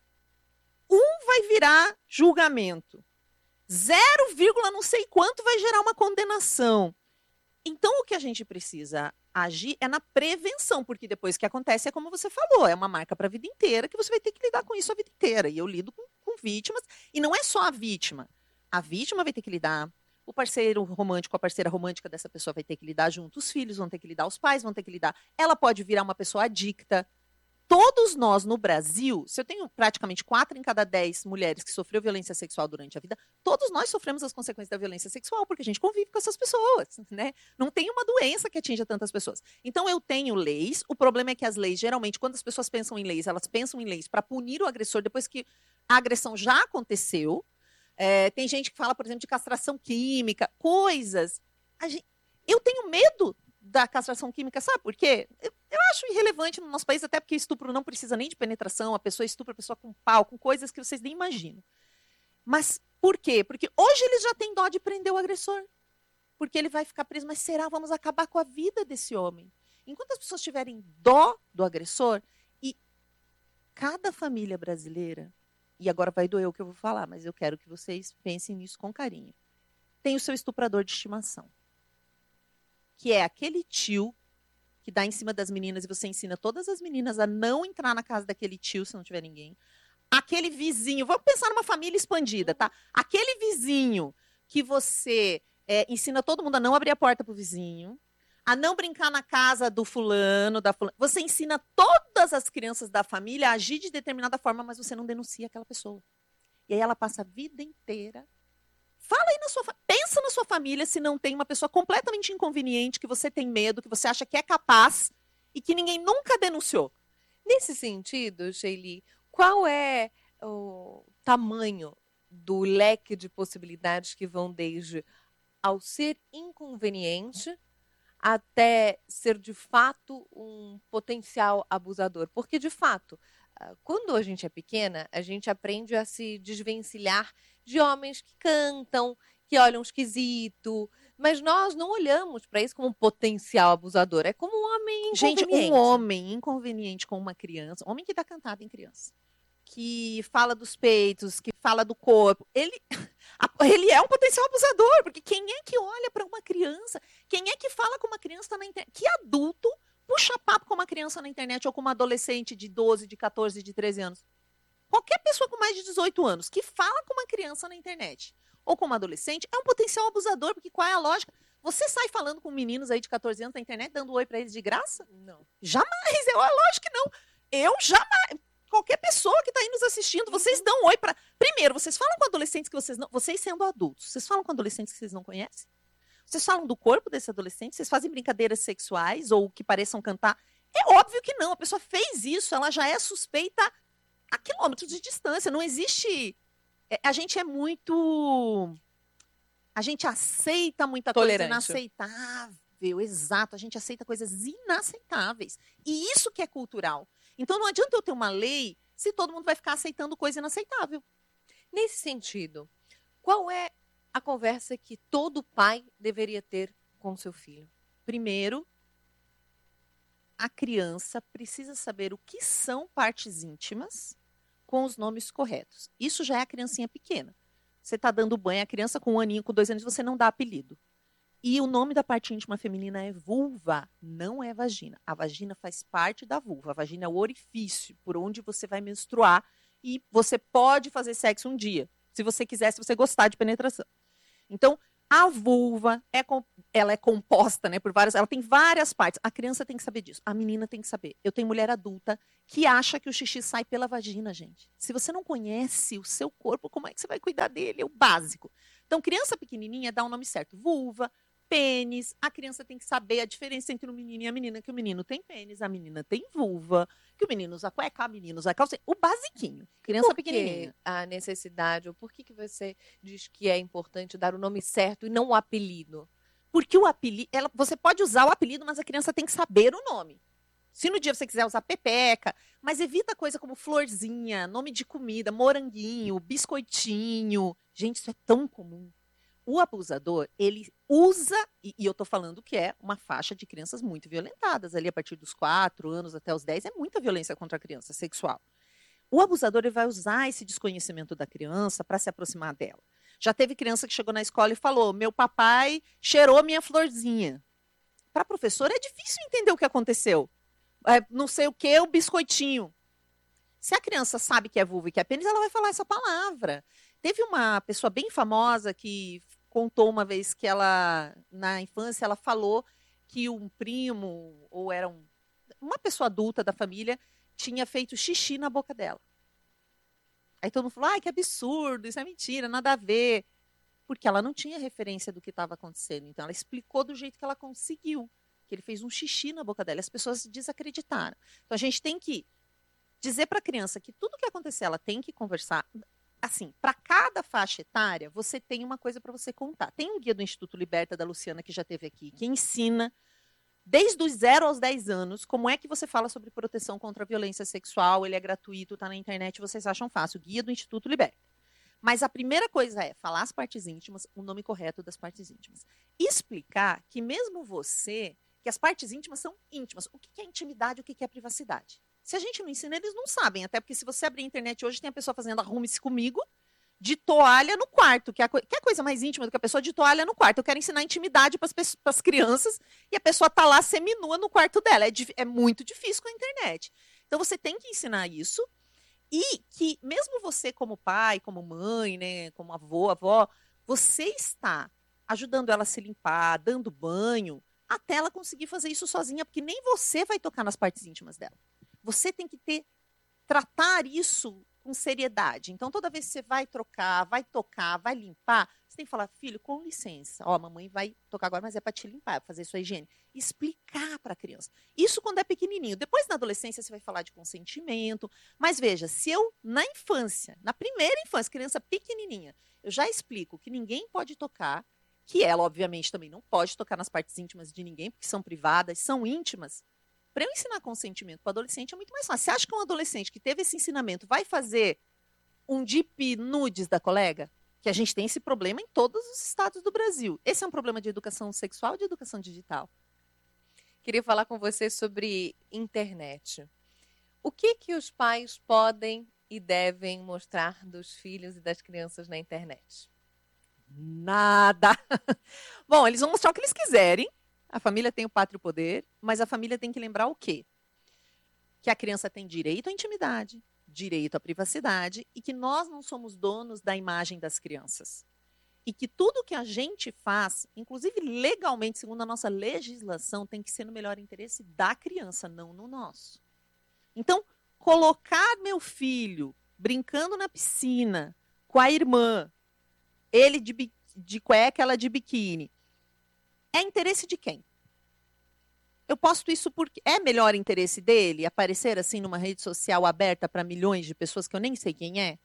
um vai virar julgamento. Zero, não sei quanto vai gerar uma condenação. Então, o que a gente precisa agir é na prevenção, porque depois que acontece é como você falou, é uma marca para a vida inteira, que você vai ter que lidar com isso a vida inteira. E eu lido com, com vítimas, e não é só a vítima. A vítima vai ter que lidar, o parceiro romântico, a parceira romântica dessa pessoa vai ter que lidar junto, os filhos vão ter que lidar, os pais vão ter que lidar. Ela pode virar uma pessoa adicta. Todos nós no Brasil, se eu tenho praticamente quatro em cada dez mulheres que sofreu violência sexual durante a vida, todos nós sofremos as consequências da violência sexual, porque a gente convive com essas pessoas, né? Não tem uma doença que atinja tantas pessoas. Então eu tenho leis, o problema é que as leis, geralmente, quando as pessoas pensam em leis, elas pensam em leis para punir o agressor depois que a agressão já aconteceu. É, tem gente que fala, por exemplo, de castração química, coisas. A gente, eu tenho medo da castração química, sabe por quê? Eu, eu acho irrelevante no nosso país, até porque estupro não precisa nem de penetração, a pessoa estupra a pessoa com pau, com coisas que vocês nem imaginam. Mas por quê? Porque hoje eles já têm dó de prender o agressor. Porque ele vai ficar preso, mas será? Vamos acabar com a vida desse homem. Enquanto as pessoas tiverem dó do agressor, e cada família brasileira, e agora vai doer o que eu vou falar, mas eu quero que vocês pensem nisso com carinho, tem o seu estuprador de estimação. Que é aquele tio que dá em cima das meninas e você ensina todas as meninas a não entrar na casa daquele tio se não tiver ninguém. Aquele vizinho, vamos pensar numa família expandida, tá? Aquele vizinho que você é, ensina todo mundo a não abrir a porta pro vizinho, a não brincar na casa do fulano, da fulana. Você ensina todas as crianças da família a agir de determinada forma, mas você não denuncia aquela pessoa. E aí ela passa a vida inteira. Fala aí na sua família, pensa na sua família se não tem uma pessoa completamente inconveniente, que você tem medo, que você acha que é capaz e que ninguém nunca denunciou. Nesse sentido, Sheili, qual é o tamanho do leque de possibilidades que vão desde ao ser inconveniente até ser de fato um potencial abusador? Porque, de fato, quando a gente é pequena, a gente aprende a se desvencilhar de homens que cantam, que olham esquisito, mas nós não olhamos para isso como um potencial abusador, é como um homem inconveniente. Gente, um homem inconveniente com uma criança, homem que dá cantada em criança, que fala dos peitos, que fala do corpo, ele, ele é um potencial abusador, porque quem é que olha para uma criança? Quem é que fala com uma criança na internet? Que adulto puxa papo com uma criança na internet ou com uma adolescente de doze, de catorze, de treze anos? Qualquer pessoa com mais de dezoito anos que fala com uma criança na internet ou com uma adolescente é um potencial abusador, porque qual é a lógica? Você sai falando com meninos aí de catorze anos na internet, dando oi pra eles de graça? Não. Jamais, eu, lógico que não. Eu jamais. Qualquer pessoa que tá aí nos assistindo, vocês dão oi pra... Primeiro, vocês falam com adolescentes que vocês não... Vocês sendo adultos, vocês falam com adolescentes que vocês não conhecem? Vocês falam do corpo desse adolescente? Vocês fazem brincadeiras sexuais ou que pareçam cantar? É óbvio que não. A pessoa fez isso, ela já é suspeita a quilômetros de distância. Não existe... É, a gente é muito... A gente aceita muita Tolerante. coisa inaceitável. inaceitável, exato. A gente aceita coisas inaceitáveis. E isso que é cultural. Então não adianta eu ter uma lei se todo mundo vai ficar aceitando coisa inaceitável. Nesse sentido, qual é a conversa que todo pai deveria ter com seu filho? Primeiro, a criança precisa saber o que são partes íntimas com os nomes corretos. Isso já é a criancinha pequena. Você está dando banho à criança com um aninho, com dois anos, você não dá apelido. E o nome da parte íntima feminina é vulva, não é vagina. A vagina faz parte da vulva. A vagina é o orifício por onde você vai menstruar e você pode fazer sexo um dia, se você quiser, se você gostar de penetração. Então, a vulva, é, ela é composta, né, por várias... Ela tem várias partes. A criança tem que saber disso. A menina tem que saber. Eu tenho mulher adulta que acha que o xixi sai pela vagina, gente. Se você não conhece o seu corpo, como é que você vai cuidar dele? É o básico. Então, criança pequenininha dá o nome certo. Vulva, pênis. A criança tem que saber a diferença entre o menino e a menina, que o menino tem pênis, a menina tem vulva, que o menino usa cueca, a menina usa calça. O basiquinho. Criança Por que pequenininha. a necessidade, ou por que, que você diz que é importante dar o nome certo e não o apelido? Porque o apelido, ela, você pode usar o apelido, mas a criança tem que saber o nome. Se no dia você quiser usar pepeca, mas evita coisa como florzinha, nome de comida, moranguinho, biscoitinho. Gente, isso é tão comum. O abusador, ele usa, e, e eu tô falando que é uma faixa de crianças muito violentadas, ali a partir dos quatro anos até os dez, é muita violência contra a criança sexual. O abusador, ele vai usar esse desconhecimento da criança para se aproximar dela. Já teve criança que chegou na escola e falou, meu papai cheirou minha florzinha. Para a professora é difícil entender o que aconteceu. É, não sei o que, o biscoitinho. Se a criança sabe que é vulva e que é pênis, ela vai falar essa palavra. Teve uma pessoa bem famosa que contou uma vez que ela, na infância, ela falou que um primo, ou era um, uma pessoa adulta da família, tinha feito xixi na boca dela. Aí todo mundo falou, ai, que absurdo, isso é mentira, nada a ver. Porque ela não tinha referência do que estava acontecendo. Então ela explicou do jeito que ela conseguiu, que ele fez um xixi na boca dela. As pessoas desacreditaram. Então a gente tem que dizer para a criança que tudo que acontecer, ela tem que conversar. Assim, para cada faixa etária, você tem uma coisa para você contar. Tem um guia do Instituto Liberta, da Luciana, que já teve aqui, que ensina, desde os zero aos dez anos, como é que você fala sobre proteção contra a violência sexual. Ele é gratuito, está na internet, vocês acham fácil. Guia do Instituto Liberta. Mas a primeira coisa é falar as partes íntimas, o nome correto das partes íntimas. Explicar que mesmo você, que as partes íntimas são íntimas. O que é intimidade, o que é privacidade? Se a gente não ensina, eles não sabem. Até porque se você abrir a internet hoje, tem a pessoa fazendo arrume-se comigo de toalha no quarto. Que é a, co que é a coisa mais íntima do que a pessoa de toalha no quarto. Eu quero ensinar intimidade para as crianças e a pessoa tá lá seminua no quarto dela. É, é muito difícil com a internet. Então você tem que ensinar isso. E que mesmo você como pai, como mãe, né, como avô, avó, você está ajudando ela a se limpar, dando banho, até ela conseguir fazer isso sozinha, porque nem você vai tocar nas partes íntimas dela. Você tem que ter, tratar isso com seriedade. Então, toda vez que você vai trocar, vai tocar, vai limpar, você tem que falar, filho, com licença. Ó, a mamãe vai tocar agora, mas é para te limpar, fazer sua higiene. Explicar para a criança. Isso quando é pequenininho. Depois, na adolescência, você vai falar de consentimento. Mas veja, se eu, na infância, na primeira infância, criança pequenininha, eu já explico que ninguém pode tocar, que ela, obviamente, também não pode tocar nas partes íntimas de ninguém, porque são privadas, são íntimas. Para eu ensinar consentimento para o adolescente é muito mais fácil. Você acha que um adolescente que teve esse ensinamento vai fazer um deep nudes da colega? Que a gente tem esse problema em todos os estados do Brasil. Esse é um problema de educação sexual ou de educação digital? Queria falar com você sobre internet. O que que os pais podem e devem mostrar dos filhos e das crianças na internet? Nada. Bom, eles vão mostrar o que eles quiserem. A família tem o pátrio poder, mas a família tem que lembrar o quê? Que a criança tem direito à intimidade, direito à privacidade e que nós não somos donos da imagem das crianças. E que tudo que a gente faz, inclusive legalmente, segundo a nossa legislação, tem que ser no melhor interesse da criança, não no nosso. Então, colocar meu filho brincando na piscina com a irmã, ele de, de cueca, ela de biquíni, é interesse de quem? Eu posto isso porque é melhor interesse dele aparecer assim numa rede social aberta para milhões de pessoas que eu nem sei quem é?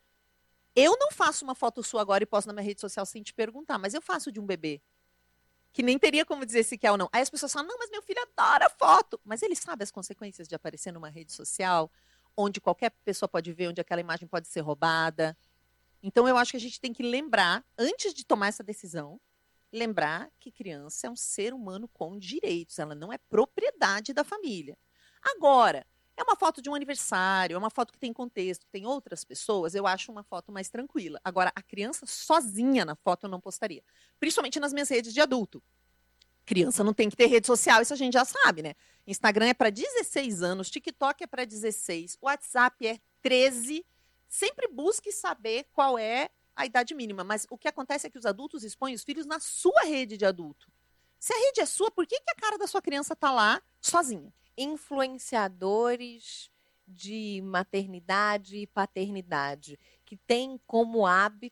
Eu não faço uma foto sua agora e posto na minha rede social sem te perguntar, mas eu faço de um bebê. que nem teria como dizer se quer ou não. Aí as pessoas falam, não, mas meu filho adora foto. Mas ele sabe as consequências de aparecer numa rede social, onde qualquer pessoa pode ver, onde aquela imagem pode ser roubada. Então, eu acho que a gente tem que lembrar, antes de tomar essa decisão, lembrar que criança é um ser humano com direitos, ela não é propriedade da família. Agora, é uma foto de um aniversário, é uma foto que tem contexto, tem outras pessoas, eu acho uma foto mais tranquila. Agora, a criança sozinha na foto eu não postaria. Principalmente nas minhas redes de adulto. Criança não tem que ter rede social, isso a gente já sabe, né? Instagram é para dezesseis anos, TikTok é para dezesseis, WhatsApp é treze. Sempre busque saber qual é a idade mínima. Mas o que acontece é que os adultos expõem os filhos na sua rede de adulto. Se a rede é sua, por que, que a cara da sua criança tá lá sozinha? Influenciadores de maternidade e paternidade, que têm como hábito